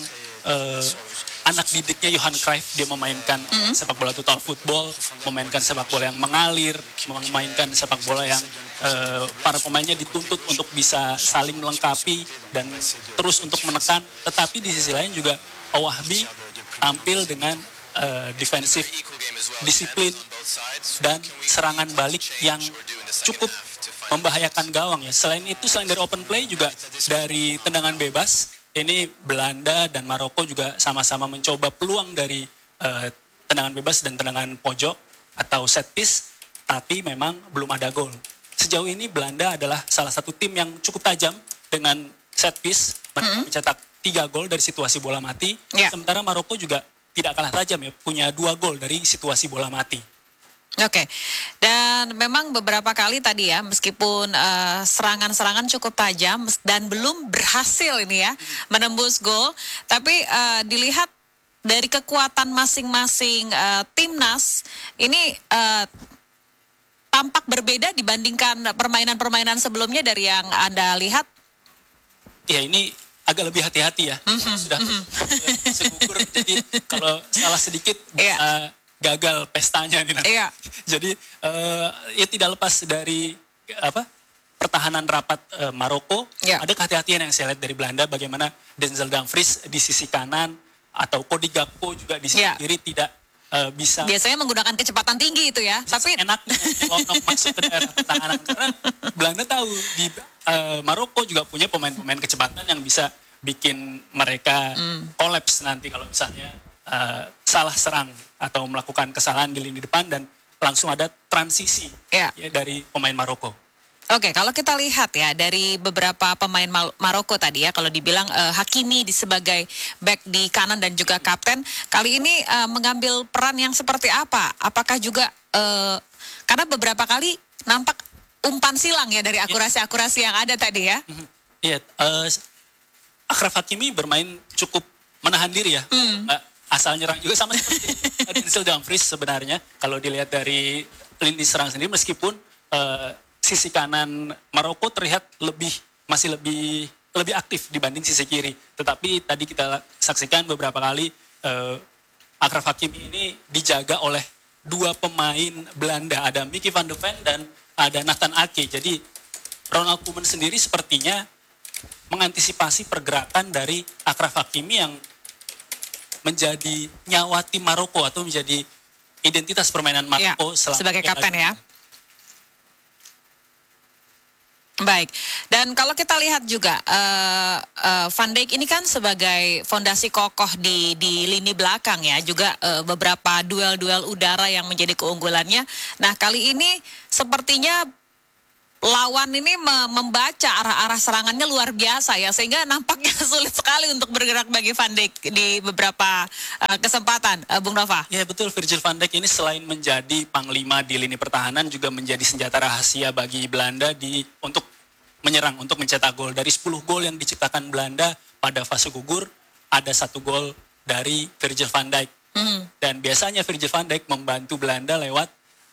[SPEAKER 2] anak didiknya Johan Cruyff. Dia memainkan sepak bola total football, memainkan sepak bola yang mengalir, memainkan sepak bola yang para pemainnya dituntut untuk bisa saling melengkapi dan terus untuk menekan. Tetapi di sisi lain juga Owahbi tampil dengan defensif, disiplin, dan serangan balik yang cukup membahayakan gawang ya. Selain itu, selain dari open play juga dari tendangan bebas, ini Belanda dan Maroko juga sama-sama mencoba peluang dari tendangan bebas dan tendangan pojok atau set piece, tapi memang belum ada gol. Sejauh ini Belanda adalah salah satu tim yang cukup tajam dengan set piece, mencetak 3 gol dari situasi bola mati. Sementara Maroko juga tidak kalah tajam ya, punya 2 gol dari situasi bola mati.
[SPEAKER 4] Oke, dan memang beberapa kali tadi ya, meskipun serangan-serangan cukup tajam dan belum berhasil ini ya menembus gol, tapi dilihat dari kekuatan masing-masing timnas ini tampak berbeda dibandingkan permainan-permainan sebelumnya dari yang Anda lihat.
[SPEAKER 2] Ya, ini agak lebih hati-hati ya. Sudah segugur, jadi kalau salah sedikit bisa gagal pestanya nih nanti. Jadi ya tidak lepas dari pertahanan rapat Maroko. Ada kehati-hatian yang saya lihat dari Belanda, bagaimana Denzel Dumfries di sisi kanan atau Cody Gakpo juga di sisi kiri tidak bisa.
[SPEAKER 4] Biasanya menggunakan kecepatan tinggi itu ya, tapi
[SPEAKER 2] enaknya kalau masuk ke daerah pertahanan, karena Belanda tahu di Maroko juga punya pemain-pemain kecepatan yang bisa bikin mereka kolaps nanti kalau misalnya salah serang atau melakukan kesalahan di lini depan dan langsung ada transisi ya, dari pemain Maroko.
[SPEAKER 4] Oke, kalau kita lihat ya dari beberapa pemain Maroko tadi ya, kalau dibilang Hakimi sebagai back di kanan dan juga kapten, kali ini mengambil peran yang seperti apa? Apakah juga karena beberapa kali nampak umpan silang ya dari akurasi-akurasi yang ada tadi ya?
[SPEAKER 2] Iya, Achraf Hakimi bermain cukup menahan diri ya. Asal nyerang juga sama seperti Denzel Dumfries sebenarnya. Kalau dilihat dari lini serang sendiri, meskipun sisi kanan Maroko terlihat masih lebih aktif dibanding sisi kiri. Tetapi tadi kita saksikan beberapa kali Achraf Hakimi ini dijaga oleh 2 pemain Belanda. Ada Mickey van de Ven dan ada Nathan Ake. Jadi Ronald Koeman sendiri sepertinya mengantisipasi pergerakan dari Achraf Hakimi yang menjadi nyawa tim Maroko atau menjadi identitas permainan Maroko
[SPEAKER 4] sebagai kapten ya. Baik, Dan kalau kita lihat juga Van Dijk ini kan sebagai fondasi kokoh di lini belakang ya, juga beberapa duel-duel udara yang menjadi keunggulannya. Nah, kali ini sepertinya lawan ini membaca arah-arah serangannya luar biasa ya, sehingga nampaknya sulit sekali untuk bergerak bagi Van Dijk di beberapa kesempatan, Bung Nova.
[SPEAKER 2] Ya betul, Virgil van Dijk ini selain menjadi panglima di lini pertahanan juga menjadi senjata rahasia bagi Belanda untuk menyerang, untuk mencetak gol. Dari 10 gol yang diciptakan Belanda pada fase gugur, ada 1 gol dari Virgil van Dijk. Dan biasanya Virgil van Dijk membantu Belanda lewat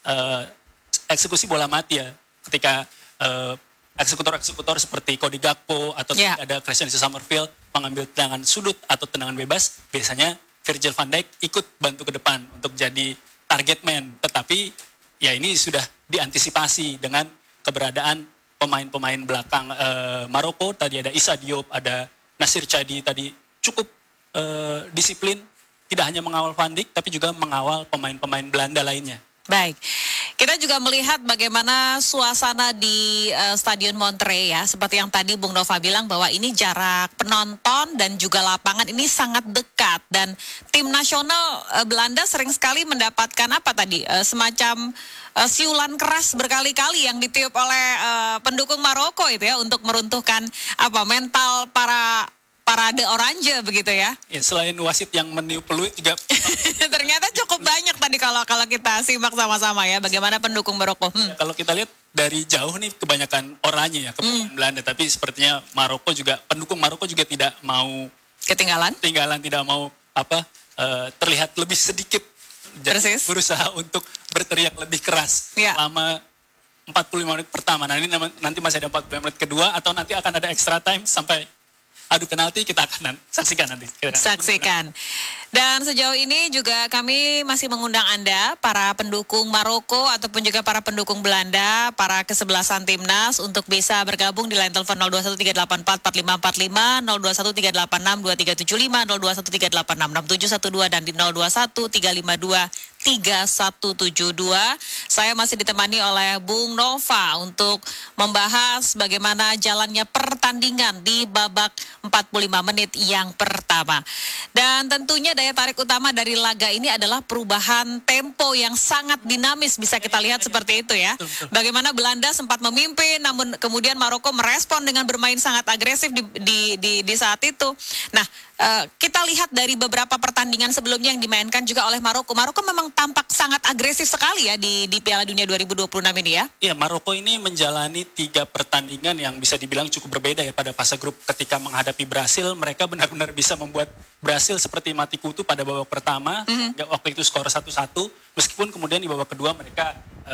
[SPEAKER 2] eksekusi bola mati ya. Ketika eksekutor-eksekutor seperti Cody Gakpo atau ada Christian Summerfield mengambil tendangan sudut atau tendangan bebas, biasanya Virgil van Dijk ikut bantu ke depan untuk jadi target man. Tetapi ya ini sudah diantisipasi dengan keberadaan pemain-pemain belakang Maroko. Tadi ada Issa Diop, ada Nasir Chadi tadi cukup disiplin, tidak hanya mengawal Van Dijk tapi juga mengawal pemain-pemain Belanda lainnya.
[SPEAKER 4] Baik, kita juga melihat bagaimana suasana di Stadion Montreux ya. Seperti yang tadi Bung Nova bilang bahwa ini jarak penonton dan juga lapangan ini sangat dekat. Dan tim nasional Belanda sering sekali mendapatkan semacam siulan keras berkali-kali yang ditiup oleh pendukung Maroko itu ya, untuk meruntuhkan mental para parade oranje begitu ya.
[SPEAKER 2] Ya, selain wasit yang meniup peluit juga
[SPEAKER 4] ternyata cukup banyak tadi kalau kita simak sama-sama ya bagaimana pendukung Maroko.
[SPEAKER 2] Ya, kalau kita lihat dari jauh nih kebanyakan oranye ya kebanyakan Belanda, tapi sepertinya pendukung Maroko juga tidak mau ketinggalan, tidak mau terlihat lebih sedikit. Jadi berusaha untuk berteriak lebih keras selama 45 menit pertama. Nanti masih ada 45 menit kedua atau nanti akan ada extra time sampai adu penalti, kita akan saksikan nanti.
[SPEAKER 4] Saksikan. Dan sejauh ini juga kami masih mengundang Anda, para pendukung Maroko ataupun juga para pendukung Belanda, para kesebelasan timnas untuk bisa bergabung di line telepon 0213844545, 0213862375, 0213866712 dan di 0213523172. Saya masih ditemani oleh Bung Nova untuk membahas bagaimana jalannya pertandingan di babak 45 menit yang pertama. Dan tentunya daya tarik utama dari laga ini adalah perubahan tempo yang sangat dinamis, bisa kita lihat seperti itu ya. Bagaimana Belanda sempat memimpin, namun kemudian Maroko merespon dengan bermain sangat agresif di saat itu. Nah, kita lihat dari beberapa pertandingan sebelumnya yang dimainkan juga oleh Maroko. Maroko memang tampak sangat agresif sekali ya di Piala Dunia 2026 ini ya.
[SPEAKER 2] Iya, Maroko ini menjalani 3 pertandingan yang bisa dibilang cukup berbeda ya pada fase grup. Ketika menghadapi Brasil, mereka benar-benar bisa membuat Brasil seperti mati kutu pada babak pertama. Waktu itu skor 1-1, meskipun kemudian di babak kedua mereka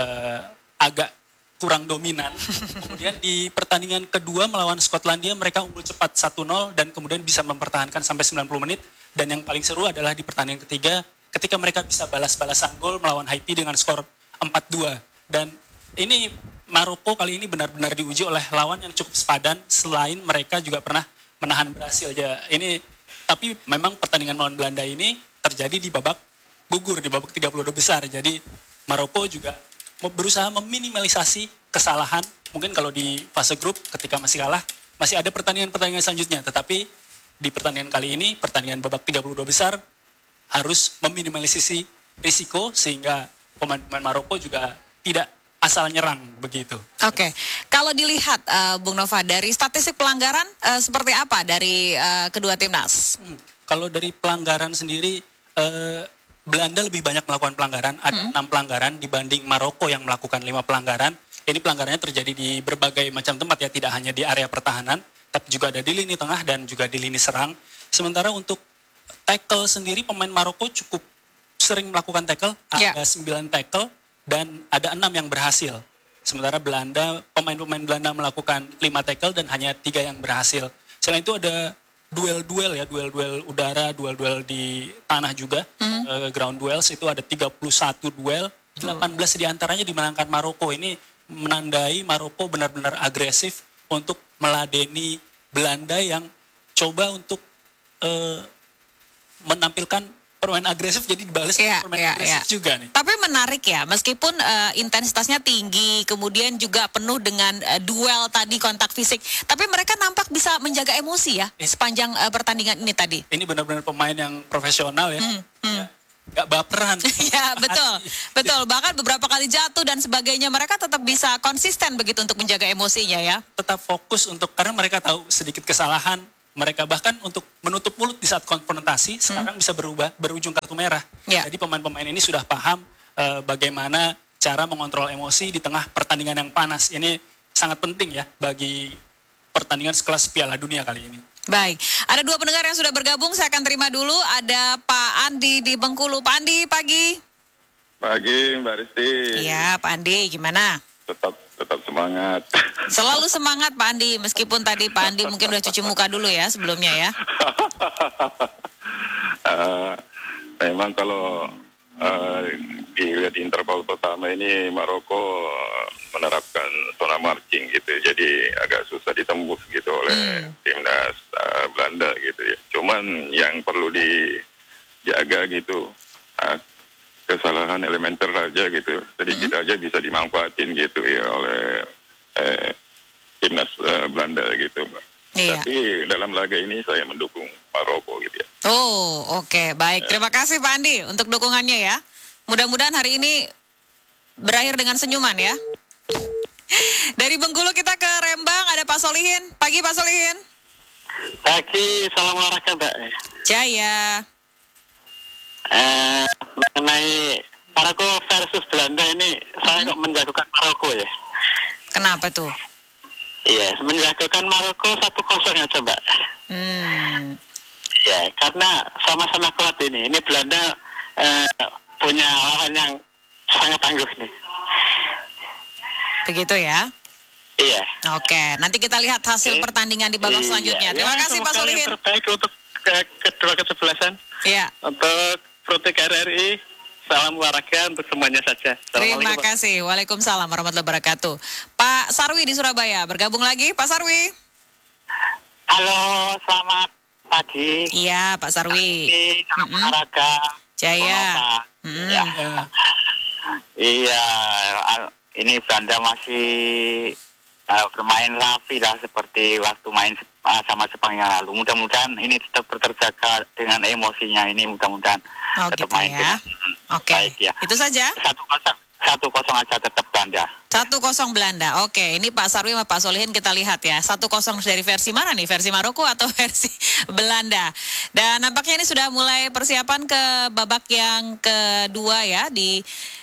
[SPEAKER 2] agak kurang dominan. Kemudian di pertandingan kedua melawan Skotlandia mereka unggul cepat 1-0 dan kemudian bisa mempertahankan sampai 90 menit. Dan yang paling seru adalah di pertandingan ketiga ketika mereka bisa balas-balasan gol melawan Haiti dengan skor 4-2. Dan ini Maroko kali ini benar-benar diuji oleh lawan yang cukup sepadan, selain mereka juga pernah menahan Brasil ya. Tapi memang pertandingan melawan Belanda ini terjadi di babak gugur, di babak 32 besar. Jadi Maroko juga berusaha meminimalisasi kesalahan. Mungkin kalau di fase grup ketika masih kalah, masih ada pertandingan-pertandingan selanjutnya. Tetapi di pertandingan kali ini, pertandingan babak 32 besar, harus meminimalisasi risiko sehingga pemain-pemain Maroko juga tidak asal nyerang begitu.
[SPEAKER 4] Oke. Kalau dilihat Bung Nova dari statistik pelanggaran seperti apa dari kedua timnas?
[SPEAKER 2] Kalau dari pelanggaran sendiri, Belanda lebih banyak melakukan pelanggaran, ada 6 pelanggaran dibanding Maroko yang melakukan 5 pelanggaran. Ini pelanggarannya terjadi di berbagai macam tempat ya, tidak hanya di area pertahanan, tapi juga ada di lini tengah dan juga di lini serang. Sementara untuk tackle sendiri, pemain Maroko cukup sering melakukan tackle, ada 9 tackle dan ada 6 yang berhasil. Sementara pemain-pemain Belanda melakukan 5 tackle dan hanya 3 yang berhasil. Selain itu ada duel-duel udara, duel-duel di tanah juga, ground duels itu ada 31 duel, 18 diantaranya dimenangkan Maroko. Ini menandai Maroko benar-benar agresif untuk meladeni Belanda yang coba untuk menampilkan permain agresif jadi dibalas
[SPEAKER 4] Iya,
[SPEAKER 2] permain
[SPEAKER 4] iya,
[SPEAKER 2] agresif
[SPEAKER 4] iya.
[SPEAKER 2] juga nih.
[SPEAKER 4] Tapi menarik ya, meskipun intensitasnya tinggi, kemudian juga penuh dengan duel tadi, kontak fisik, tapi mereka nampak bisa menjaga emosi ya sepanjang pertandingan ini tadi.
[SPEAKER 2] Ini benar-benar pemain yang profesional ya. Ya, nggak baperan.
[SPEAKER 4] Ya betul, betul. Bahkan beberapa kali jatuh dan sebagainya, mereka tetap bisa konsisten begitu untuk menjaga emosinya ya.
[SPEAKER 2] Tetap fokus karena mereka tahu sedikit kesalahan. Mereka bahkan untuk menutup mulut di saat konfrontasi sekarang bisa berujung kartu merah.
[SPEAKER 4] Ya.
[SPEAKER 2] Jadi pemain-pemain ini sudah paham bagaimana cara mengontrol emosi di tengah pertandingan yang panas. Ini sangat penting ya bagi pertandingan sekelas Piala Dunia kali ini.
[SPEAKER 4] Baik, ada 2 pendengar yang sudah bergabung, saya akan terima dulu. Ada Pak Andi di Bengkulu. Pak Andi, pagi.
[SPEAKER 5] Pagi Mbak Risti.
[SPEAKER 4] Iya, Pak Andi, gimana?
[SPEAKER 5] Tetap semangat.
[SPEAKER 4] Selalu semangat Pak Andi, meskipun tadi Pak Andi mungkin udah cuci muka dulu ya sebelumnya ya.
[SPEAKER 5] Memang kalau dilihat di interval pertama ini Maroko menerapkan zona marching gitu, jadi agak susah ditembus gitu oleh timnas Belanda gitu ya. Cuman yang perlu dijaga gitu, kesalahan elementer aja gitu, sedikit aja bisa dimanfaatin gitu ya oleh timnas Belanda gitu.
[SPEAKER 4] Iya.
[SPEAKER 5] Tapi dalam laga ini saya mendukung Maroko gitu ya.
[SPEAKER 4] Oh, oke, baik. Terima kasih Pak Andi untuk dukungannya ya. Mudah-mudahan hari ini berakhir dengan senyuman ya. Dari Bengkulu kita ke Rembang, ada Pak Solihin. Pagi Pak Solihin.
[SPEAKER 6] Pagi, salam olahraga Mbak.
[SPEAKER 4] Jaya.
[SPEAKER 6] Mengenai Maroko versus Belanda ini, saya kok menjagokan Maroko ya.
[SPEAKER 4] Kenapa tuh?
[SPEAKER 6] Iya, menjagokan Maroko 1-0 aja Mbak. Ya, karena sama-sama kuat ini. Ini Belanda punya lawan yang sangat tangguh nih.
[SPEAKER 4] Begitu ya.
[SPEAKER 6] Iya.
[SPEAKER 4] Oke, nanti kita lihat hasil pertandingan di babak selanjutnya. Terima kasih Pak
[SPEAKER 6] semoga
[SPEAKER 4] Solihin.
[SPEAKER 6] yang terbaik untuk kedua kesebelasan.
[SPEAKER 4] Iya.
[SPEAKER 6] Untuk Protek RRI, salam olahraga untuk semuanya saja.
[SPEAKER 4] Terima
[SPEAKER 6] Assalamualaikum, Pak.
[SPEAKER 4] kasih. Waalaikumsalam warahmatullahi wabarakatuh. Pak Sarwi di Surabaya, bergabung lagi Pak Sarwi.
[SPEAKER 6] Halo, selamat pagi.
[SPEAKER 4] Iya, Pak Sarwi.
[SPEAKER 6] Salam olahraga.
[SPEAKER 4] Jaya.
[SPEAKER 6] Ya. Iya, ini Belanda masih bermain rapi lah seperti waktu main sama Jepang yang lalu. Mudah-mudahan ini tetap terjaga dengan emosinya ini, mudah-mudahan
[SPEAKER 4] Oh
[SPEAKER 6] tetap
[SPEAKER 4] gitu
[SPEAKER 6] main
[SPEAKER 4] ya.
[SPEAKER 6] dengan
[SPEAKER 4] Oke,
[SPEAKER 6] baik ya.
[SPEAKER 4] itu saja.
[SPEAKER 6] 1-0 aja tetap Belanda.
[SPEAKER 4] 1-0 Belanda. Oke, ini Pak Sarwi sama Pak Solihin kita lihat ya. 1-0 dari versi mana nih? Versi Maroko atau versi Belanda? Dan nampaknya ini sudah mulai persiapan ke babak yang kedua ya di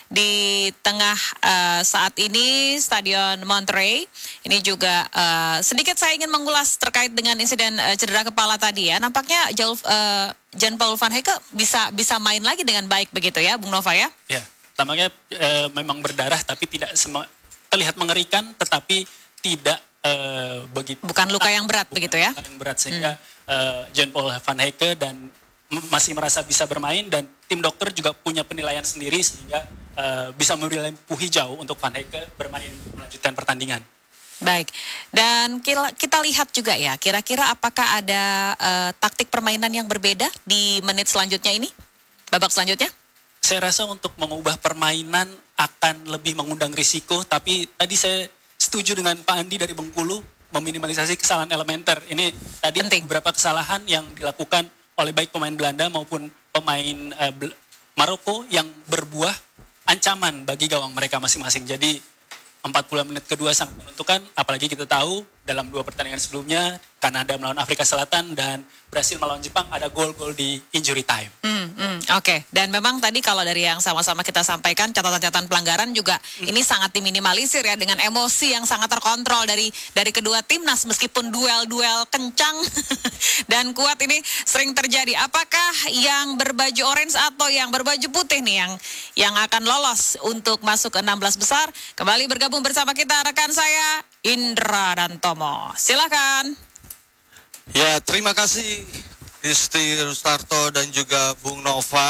[SPEAKER 4] tengah saat ini Stadion Monterrey. Ini juga sedikit saya ingin mengulas terkait dengan insiden cedera kepala tadi ya. Nampaknya Jan-Paul van Hecke bisa main lagi dengan baik begitu ya, Bung Nova ya?
[SPEAKER 2] Ya, tampaknya memang berdarah tapi tidak terlihat mengerikan, tetapi tidak begitu.
[SPEAKER 4] Bukan luka yang berat begitu ya?
[SPEAKER 2] Luka yang berat sehingga Jan-Paul van Hecke dan masih merasa bisa bermain, dan tim dokter juga punya penilaian sendiri sehingga bisa memberi lampu hijau untuk Van Hecke bermain melanjutkan pertandingan.
[SPEAKER 4] Baik, dan kita lihat juga ya, kira-kira apakah ada taktik permainan yang berbeda di menit selanjutnya ini, babak selanjutnya?
[SPEAKER 2] Saya rasa untuk mengubah permainan akan lebih mengundang risiko, tapi tadi saya setuju dengan Pak Andi dari Bengkulu, meminimalisasi kesalahan elementer. Ini tadi beberapa kesalahan yang dilakukan oleh baik pemain Belanda maupun pemain Maroko yang berbuah ancaman bagi gawang mereka masing-masing. Jadi 40 menit kedua sangat menentukan, apalagi kita tahu dalam 2 pertandingan sebelumnya, Kanada melawan Afrika Selatan dan Brasil melawan Jepang, ada gol-gol di injury time.
[SPEAKER 4] Oke. Dan memang tadi kalau dari yang sama-sama kita sampaikan, catatan-catatan pelanggaran juga ini sangat diminimalisir ya, dengan emosi yang sangat terkontrol dari kedua timnas, meskipun duel-duel kencang dan kuat ini sering terjadi. Apakah yang berbaju orange atau yang berbaju putih nih yang akan lolos untuk masuk ke 16 besar? Kembali bergabung bersama kita rekan saya Indra dan Tomo. Silakan.
[SPEAKER 1] Ya, terima kasih Isti Rustarto dan juga Bung Nova.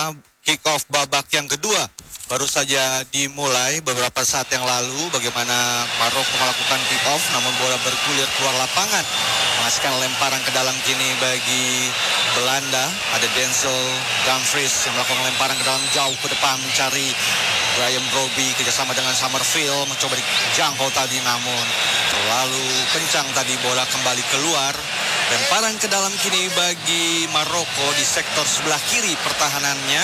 [SPEAKER 1] kick off babak yang kedua baru saja dimulai beberapa saat yang lalu. Bagaimana Maroko melakukan kick off, namun bola bergulir keluar lapangan, menghasilkan lemparan ke dalam kini bagi Belanda. Ada Denzel Dumfries yang melakukan lemparan ke dalam jauh ke depan mencari Brian Brobbey kerjasama dengan Summerfield, mencoba dijangkau tadi namun terlalu kencang tadi, bola kembali keluar. Lemparan ke dalam kini bagi Maroko di sektor sebelah kiri pertahanannya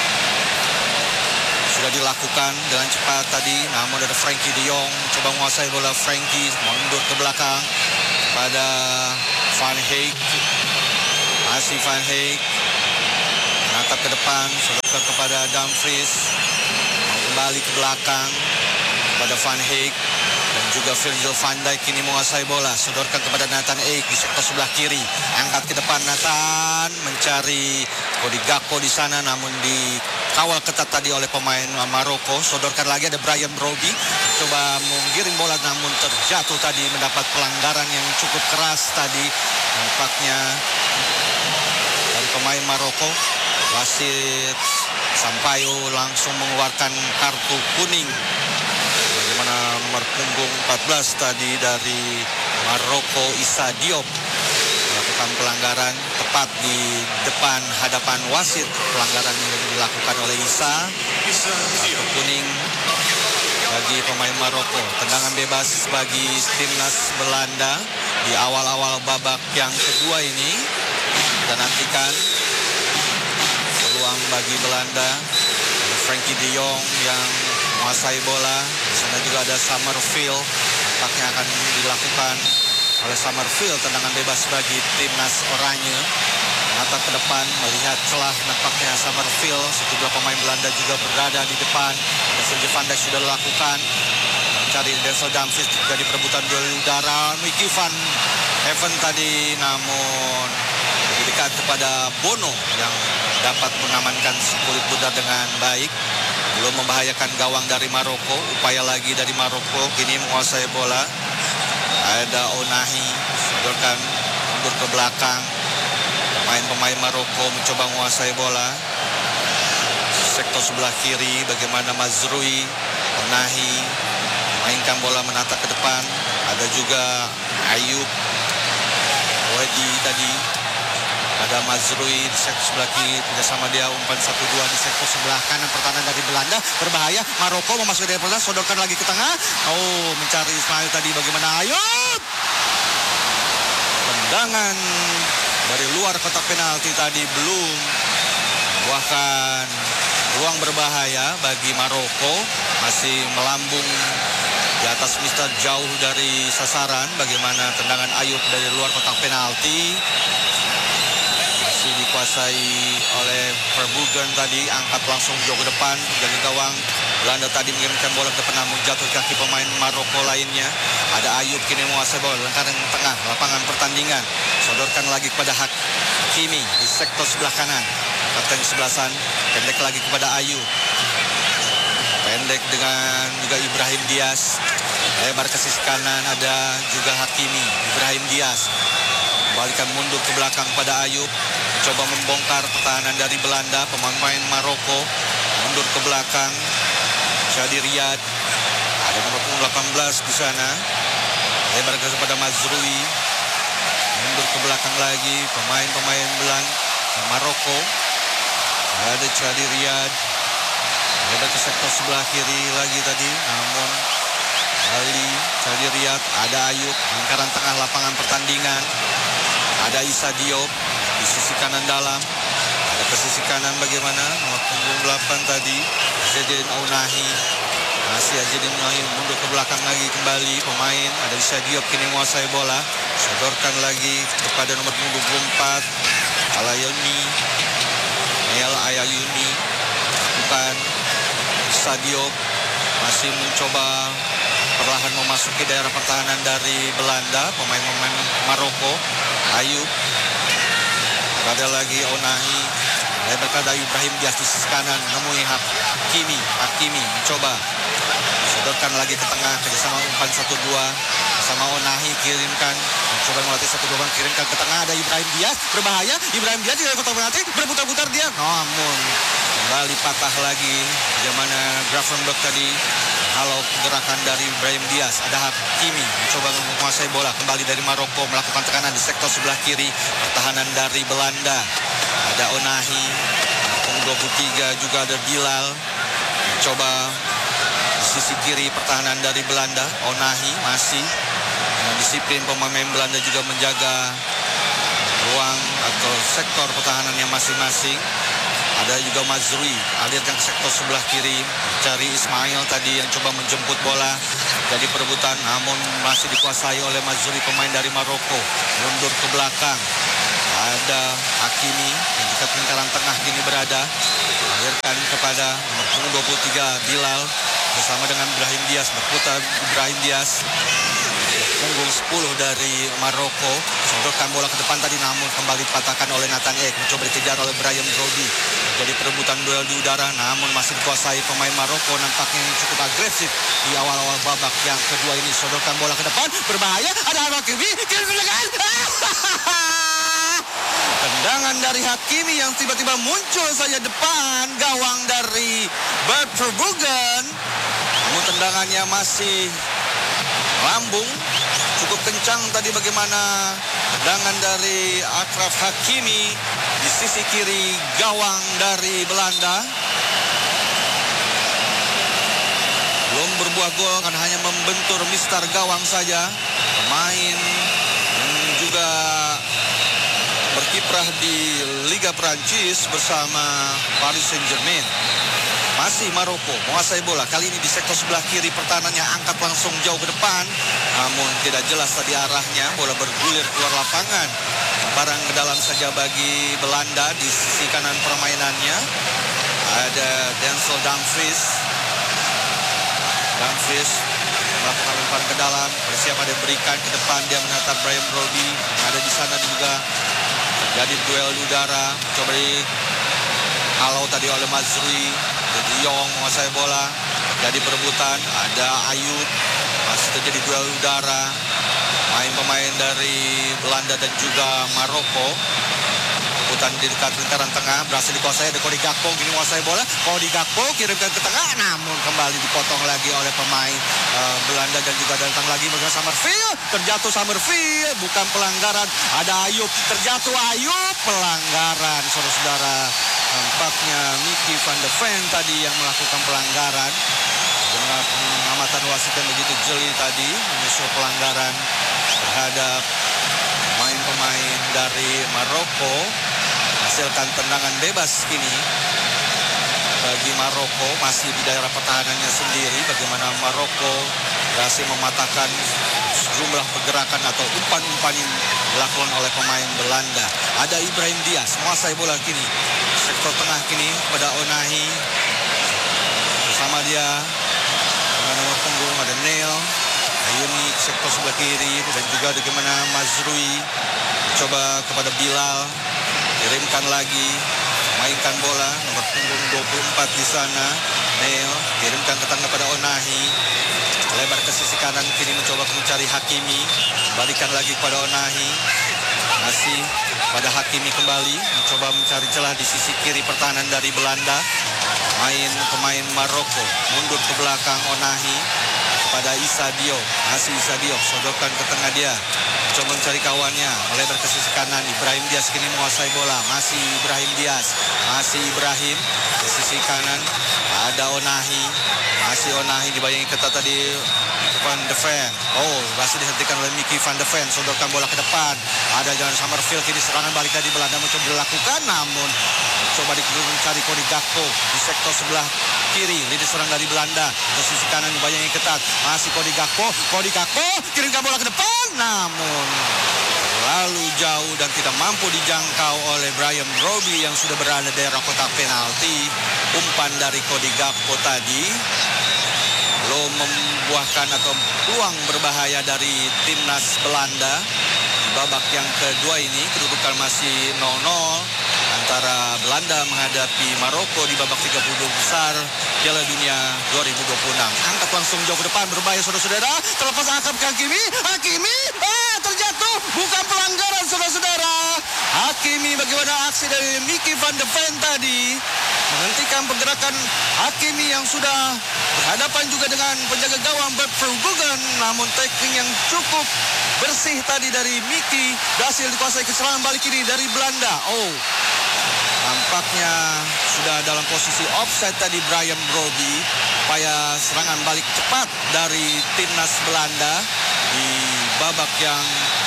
[SPEAKER 1] sudah dilakukan dengan cepat tadi, namun ada Frankie de Jong coba menguasai bola. Frankie mundur ke belakang pada Van Heek, masih Van Heek menatap ke depan, sodorkan kepada Dumfries, kembali ke belakang pada Van Heek dan juga Virgil van Dijk kini menguasai bola, sodorkan kepada Nathan Ake di sektor sebelah kiri, angkat ke depan Nathan mencari Cody Gakpo di sana namun dikawal ketat tadi oleh pemain Maroko. Sodorkan lagi ada Brian Brobbey coba menggiring bola namun terjatuh tadi, mendapat pelanggaran yang cukup keras tadi nampaknya dari pemain Maroko. Wasit Sampaio langsung mengeluarkan kartu kuning. Bagaimana nomor punggung 14 tadi dari Maroko, Issa Diop, melakukan pelanggaran tepat di depan hadapan wasit. Pelanggaran yang dilakukan oleh Issa, kartu kuning bagi pemain Maroko. Tendangan bebas bagi timnas Belanda di awal-awal babak yang kedua ini. Kita nantikan peluang bagi Belanda. Frankie de Jong yang menguasai bola. Di sana juga ada Summerfield. Nampaknya akan dilakukan oleh Summerfield tendangan bebas bagi timnas Oranye. Menatap ke depan, melihat celah, nampaknya Summerfield. Sejumlah pemain Belanda juga berada di depan. Virgil van Dijk sudah dilakukan. Mencari Denzel Dumfries, terjadi perebutan duel udara. Mickey van Even tadi namun lebih dekat kepada Bono yang dapat mengamankan kulit Buddha dengan baik. Belum membahayakan gawang dari Maroko. Upaya lagi dari Maroko kini menguasai bola. Ada Onahi, sodorkan mundur ke belakang. Pemain-pemain Maroko mencoba menguasai bola. Sektor sebelah kiri bagaimana Mazrui, Onahi mainkan bola menatap ke depan. Ada juga Ayub Wedi tadi. Ada Mazrui di sektor sebelah kiri, kerjasama dia umpan 1-2 di sektor sebelah kanan pertahanan dari Belanda. Berbahaya, Maroko memasuki dari pertahanan, sodorkan lagi ke tengah. Oh, mencari Ismail tadi, bagaimana Ayub? Tendangan dari luar kotak penalti tadi belum buahkan ruang berbahaya bagi Maroko. Masih melambung di atas Mister jauh dari sasaran. Bagaimana tendangan Ayub dari luar kotak penalti. Masih dikuasai oleh Verbruggen tadi, angkat langsung jauh ke depan dari gawang. Belanda tadi mengirimkan bola ke depan namun jatuh di kaki pemain Maroko lainnya. Ada Ayub kini menguasai bola lingkaran tengah lapangan pertandingan. Sodorkan lagi kepada Hakimi di sektor sebelah kanan. Kapten kesebelasan, pendek lagi kepada Ayub. Pendek dengan juga Ibrahim Diaz. Lebar ke sisi kanan ada juga Hakimi, Ibrahim Diaz. Kembalikan mundur ke belakang pada Ayub. Coba membongkar pertahanan dari Belanda. Pemain Maroko mundur ke belakang. Shadi Riyad. Ada nomor 18 di sana. Lebar kepada Mazrui. Mundur ke belakang lagi. Pemain-pemain Belanda Maroko. Ada Shadi Riyad. Lebar ke sektor sebelah kiri lagi tadi. Namun Ali Shadi Riyad. Ada Ayub. Lingkaran tengah lapangan pertandingan. Ada Issa Diop di sisi kanan dalam. Ada ke sisi kanan bagaimana nomor punggung 8 tadi Azzedine Ounahi. Masih Azzedine Ounahi mundur ke belakang lagi kembali pemain. Ada Issa Diop kini menguasai bola. Sodorkan lagi kepada nomor punggung 24 Alayuni. Neil Ayayuni. Bukan Issa Diop masih mencoba perlahan memasuki daerah pertahanan dari Belanda. Pemain-pemain Maroko. Ayub. Ada lagi Onahi. Berkata Ibrahim Diaz di sisi kanan menemui Hakimi mencoba sodorkan lagi ke tengah, kerjasama umpan 1-2 sama Onahi, kirimkan mencoba melatih 1-2, kirimkan ke tengah. Ada Ibrahim Diaz, berbahaya. Ibrahim Diaz tidak kotak penalti, berputar-putar dia namun kembali Kembali patah lagi. Bagaimana Gravenberch tadi. Kalau gerakan dari Brahim Diaz. Ada Hakimi mencoba menguasai bola. Kembali dari Maroko melakukan tekanan di sektor sebelah kiri. Pertahanan dari Belanda. Ada Onahi. Punggung 23 juga ada Bilal. Mencoba di sisi kiri pertahanan dari Belanda. Onahi masih. Disiplin pemain Belanda juga menjaga ruang atau sektor pertahanannya masing-masing. Ada juga Mazrui, alirkan ke sektor sebelah kiri, cari Ismail tadi yang coba menjemput bola. Jadi perebutan namun masih dikuasai oleh Mazrui, pemain dari Maroko. Mundur ke belakang. Ada Hakimi yang dekat lingkaran tengah kini berada. Alirkan kepada nomor punggung 23 Bilal bersama dengan Brahim Diaz. Berputar Brahim Diaz. Punggung 10 dari Maroko. Sodorkan bola ke depan tadi namun kembali dipatahkan oleh Nathan Ake. Mencoba dikejar oleh Brahim Brody. Jadi perebutan duel di udara namun masih dikuasai pemain Maroko. Nampaknya cukup agresif di awal-awal babak yang kedua ini. Sodorkan bola ke depan. Berbahaya. Ada Hakimi. Kirim ke belakang. Tendangan dari Hakimi yang tiba-tiba muncul saja depan gawang dari Bert Verbruggen. Namun tendangannya masih lambung. Cukup kencang tadi bagaimana tendangan dari Achraf Hakimi di sisi kiri gawang dari Belanda. Belum berbuah gol kan hanya membentur mistar gawang saja. Pemain yang juga berkiprah di Liga Prancis bersama Paris Saint-Germain. Masih Maroko menguasai bola. Kali ini di sektor sebelah kiri pertahanannya angkat langsung jauh ke depan. Namun tidak jelas tadi arahnya. Bola bergulir keluar lapangan. Barang ke dalam saja bagi Belanda di sisi kanan permainannya. Ada Denzel Dumfries. Dumfries melakukan lemparan ke dalam. Bersiap ada berikan ke depan. Dia menatap Brahim Brody. Ada di sana juga. Jadi duel udara. Coba dihalau tadi oleh Mazrui. De Jong menguasai bola. Jadi perebutan. Ada Ayub. Masih terjadi duel udara. Pemain dari Belanda dan juga Maroko. Perebutan di dekat lingkaran tengah. Berhasil dikuasai. Ada Cody Gakpo. Gini menguasai bola. Cody Gakpo kirimkan ke tengah. Namun kembali dipotong lagi oleh pemain Belanda. Dan juga datang lagi bagaimana Summerfield. Terjatuh Summerfield. Bukan pelanggaran. Ada Ayub. Terjatuh Ayub. Pelanggaran. Saudara-saudara. Nampaknya Mickey van de Ven tadi yang melakukan pelanggaran. Dengan pengamatan wasit yang begitu jeli tadi menyusul pelanggaran terhadap pemain-pemain dari Maroko. Hasilkan tendangan bebas kini bagi Maroko, masih di daerah pertahanannya sendiri. Bagaimana Maroko berhasil mematahkan sejumlah pergerakan atau umpan-umpan yang dilakukan oleh pemain Belanda. Ada Ibrahim Diaz menguasai bola kini. Sektor tengah kini pada Onahi. Bersama dia dengan nomor punggung ada Neil. Ayuni sektor sebelah kiri. Dan juga bagaimana Mazrui coba kepada Bilal. Kirimkan lagi. Mainkan bola. Nomor punggung 24 di sana. Neil kirimkan ke tengah pada Onahi. Lebar ke sisi kanan kini mencoba mencari Hakimi. Balikan lagi kepada Onahi. Masih pada Hakimi kembali mencoba mencari celah di sisi kiri pertahanan dari Belanda. Pemain Maroko mundur ke belakang Onahi kepada Issa Diop. Masih Issa Diop sodorkan ke tengah dia. Coba mencari kawannya, melebar ke sisi kanan. Ibrahim Diaz kini menguasai bola. Masih Ibrahim Diaz. Masih Ibrahim di sisi kanan. Ada Onahi. Masih Onahi dibayangi ketat tadi Van de Ven. Oh, berhasil dihentikan oleh Mickey Van de Ven. Sodorkan bola ke depan. Ada Jan Summerfield kini serangan balik dari Belanda mencoba dilakukan. Namun coba mencari Cody Gakpo di sektor sebelah kiri. Lini serang dari Belanda. Ke sisi kanan dibayangi ketat. Masih Cody Gakpo. Cody Gakpo kirimkan bola ke depan. Namun terlalu jauh dan tidak mampu dijangkau oleh Brahim Brody yang sudah berada di daerah kotak penalti. Umpan dari Cody Gakpo tadi belum membuahkan atau peluang berbahaya dari timnas Belanda. Di babak yang kedua ini kedudukan masih 0-0 antara Belanda menghadapi Maroko di babak 32 besar Piala Dunia 2026. Angkat langsung jauh ke depan, berbahaya saudara-saudara. Terlepas angkat ke Hakimi. Hakimi terjatuh. Bukan pelanggaran saudara-saudara. Hakimi bagaimana aksi dari Mickey van de Ven tadi menghentikan dalam pergerakan Hakimi yang sudah berhadapan juga dengan penjaga gawang Bert Verbruggen, namun tackling yang cukup bersih tadi dari Miki berhasil dikuasai ke serangan balik ini dari Belanda. Nampaknya sudah dalam posisi offside tadi Brian Brody, supaya serangan balik cepat dari timnas Belanda di babak yang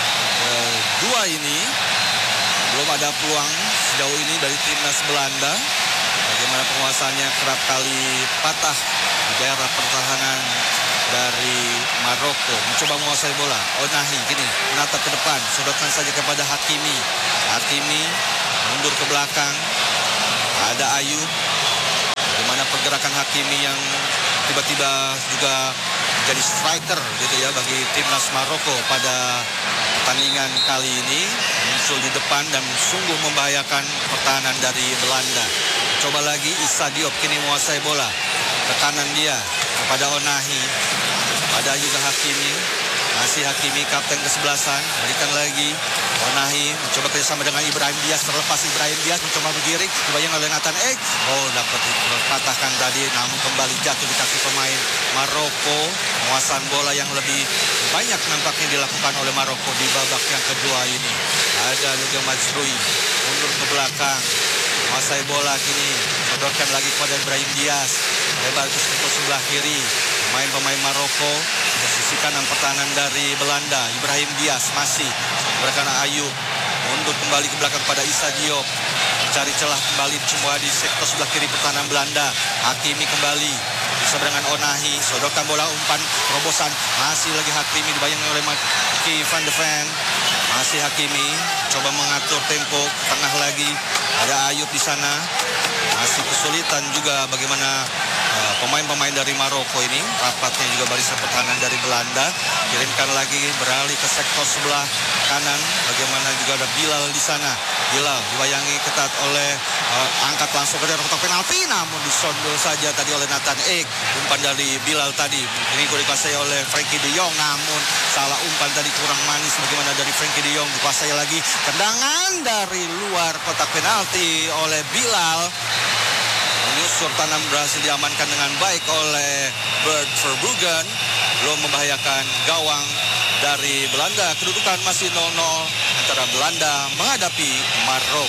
[SPEAKER 1] kedua ini. Belum ada peluang sejauh ini dari timnas Belanda. Bagaimana penguasaannya kerap kali patah di daerah pertahanan dari Maroko. Mencoba menguasai bola. Onahi kini menatap ke depan, sodorkan saja kepada Hakimi. Hakimi mundur ke belakang. Ada Ayub. Bagaimana pergerakan Hakimi yang tiba-tiba juga jadi striker gitu ya bagi timnas Maroko pada pertandingan kali ini, muncul di depan dan sungguh membahayakan pertahanan dari Belanda. Coba lagi Issa Diop kini menguasai bola. Ke kanan dia kepada Onahi. Ada juga Hakimi. Masih Hakimi, kapten kesebelasan. Berikan lagi. Onahi mencoba kerjasama dengan Ibrahim Diaz. Terlepas Ibrahim Diaz mencoba bergiring. Dibayang oleh Nathan Ake. Dapat dipatahkan tadi. Namun kembali jatuh di kaki pemain Maroko. Penguasaan bola yang lebih banyak nampaknya dilakukan oleh Maroko di babak yang kedua ini. Ada Luka Mazrui. Mundur ke belakang. Menguasai bola kini. Sodorkan lagi kepada Ibrahim Diaz. Lebar ke sebelah kiri. Pemain Maroko ke sisi kanan pertahanan dari Belanda. Ibrahim Diaz masih berikan Ayub. Mundur kembali ke belakang pada Issa Diop. Mencari celah kembali semua di sektor sebelah kiri pertahanan Belanda. Hakimi kembali. Bisa dengan Onahi. Sodorkan bola umpan terobosan. Masih lagi Hakimi dibayangkan oleh Maki van de Ven. Masih Hakimi. Coba mengatur tempo. Tengah lagi. Ada Ayub di sana. Masih kesulitan juga bagaimana pemain-pemain dari Maroko ini. Rapatnya juga barisan pertahanan dari Belanda. Kirimkan lagi beralih ke sektor sebelah kanan. Bagaimana juga ada Bilal di sana. Bilal dibayangi ketat oleh angkat langsung ke daerah kotak penalti, namun disondol saja tadi oleh Nathan Ake. Umpan dari Bilal tadi ini dikuasai oleh Frankie de Jong, namun salah umpan tadi kurang manis. Bagaimana dari Frankie de Jong dikuasai lagi. Tendangan dari luar kotak penalti oleh Bilal. Menyusur tanam berhasil diamankan dengan baik oleh Bert Verbruggen. Belum membahayakan gawang dari Belanda. Kedudukan masih 0-0 antara Belanda menghadapi Maroko.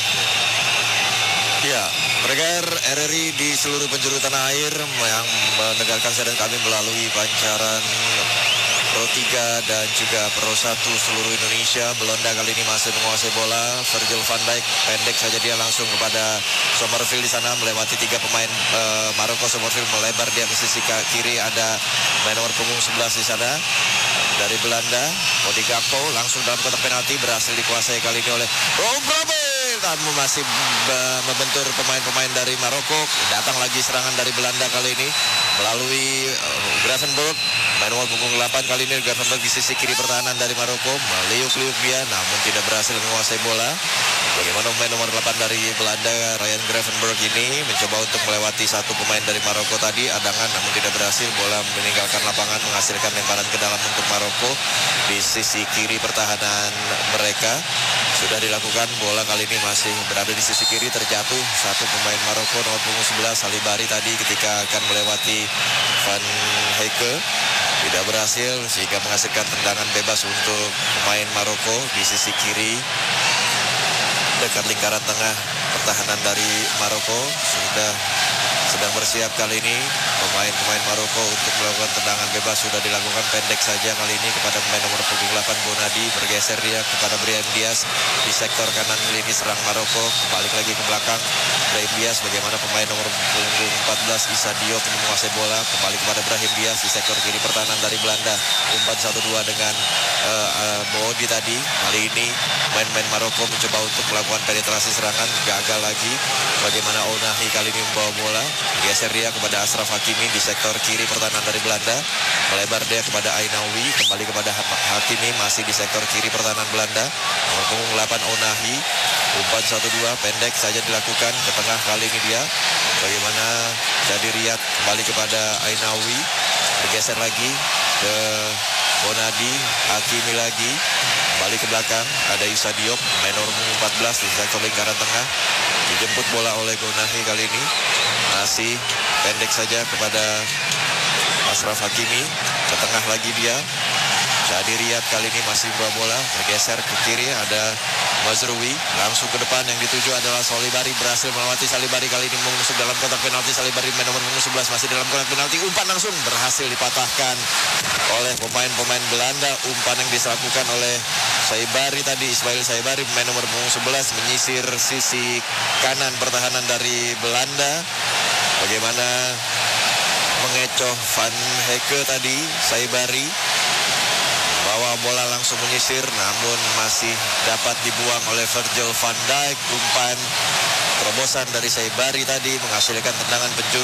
[SPEAKER 3] Ya, pendengar RRI di seluruh penjuru tanah air yang mendengarkan siaran kami melalui pancaran Pro 3 dan juga Pro 1 seluruh Indonesia. Belanda kali ini masih menguasai bola. Virgil van Dijk pendek saja dia langsung kepada Somerville di sana melewati 3 pemain Maroko. Somerville melebar dia ke sisi kiri, ada pemain nomor punggung 11 di sana dari Belanda. Cody Gakpo langsung dalam kotak penalti, berhasil dikuasai kali ini oleh Robrabel. Namun masih membentur pemain-pemain dari Maroko. Datang lagi serangan dari Belanda kali ini melalui Gravenberch. Main nomor punggung 8 kali ini Gravenberch di sisi kiri pertahanan dari Maroko. Meliuk-liuk dia namun tidak berhasil menguasai bola. Bagaimana pemain nomor 8 dari Belanda Ryan Gravenberch ini mencoba untuk melewati satu pemain dari Maroko tadi. Adangan namun tidak berhasil. Bola meninggalkan lapangan menghasilkan lemparan ke dalam untuk Maroko di sisi kiri pertahanan mereka. Sudah dilakukan, bola kali ini masih berada di sisi kiri, terjatuh satu pemain Maroko nomor punggung 11 Salibari tadi ketika akan melewati Van Heike. Tidak berhasil sehingga menghasilkan tendangan bebas untuk pemain Maroko di sisi kiri dekat lingkaran tengah pertahanan dari Maroko. Sedang bersiap kali ini pemain-pemain Maroko untuk melakukan tendangan bebas. Sudah dilakukan pendek saja kali ini kepada pemain nomor punggung 8 Bonadi. Bergeser dia kepada Brahim Diaz di sektor kanan lini serang Maroko. Balik lagi ke belakang Brahim Diaz. Bagaimana pemain nomor punggung 14 Issa Diop menguasai bola. Kembali kepada Brahim Diaz di sektor kiri pertahanan dari Belanda. Umpan 1-2 dengan Bodi tadi. Kali ini main-main Maroko mencoba untuk melakukan penetrasi serangan. Gagal lagi. Bagaimana Onahi kali ini membawa bola. Geser dia kepada Ashraf Hakimi di sektor kiri pertahanan dari Belanda. Melebar dia kepada Ainawi. Kembali kepada Hakimi masih di sektor kiri pertahanan Belanda. Nomor punggung 8 Onahi. Umpan 1-2 pendek saja dilakukan ke tengah kali ini dia. Bagaimana jadi Riyad kembali kepada Ainawi. Bergeser lagi ke Bonadi. Hakimi lagi. Kembali ke belakang ada Issa Diop. Main nomor 14 di sektor lingkaran tengah. Dijemput bola oleh Gonahi kali ini. Masih pendek saja kepada Ashraf Hakimi. Ke tengah lagi dia. Jadi Riyad kali ini masih bawa bola, bergeser ke kiri, ada Mazrui, langsung ke depan yang dituju adalah Solibari, berhasil melewati Salibari kali ini mengusuk dalam kotak penalti. Salibari nomor 11 masih dalam kotak penalti, umpan langsung berhasil dipatahkan oleh pemain-pemain Belanda. Umpan yang dilakukan oleh Saibari tadi, Ismail Saibari, pemain nomor 11, menyisir sisi kanan pertahanan dari Belanda. Bagaimana mengecoh Van Hecke tadi, Saibari bawa bola langsung menyisir, namun masih dapat dibuang oleh Virgil van Dijk. Umpan terobosan dari Saibari tadi menghasilkan tendangan penjuru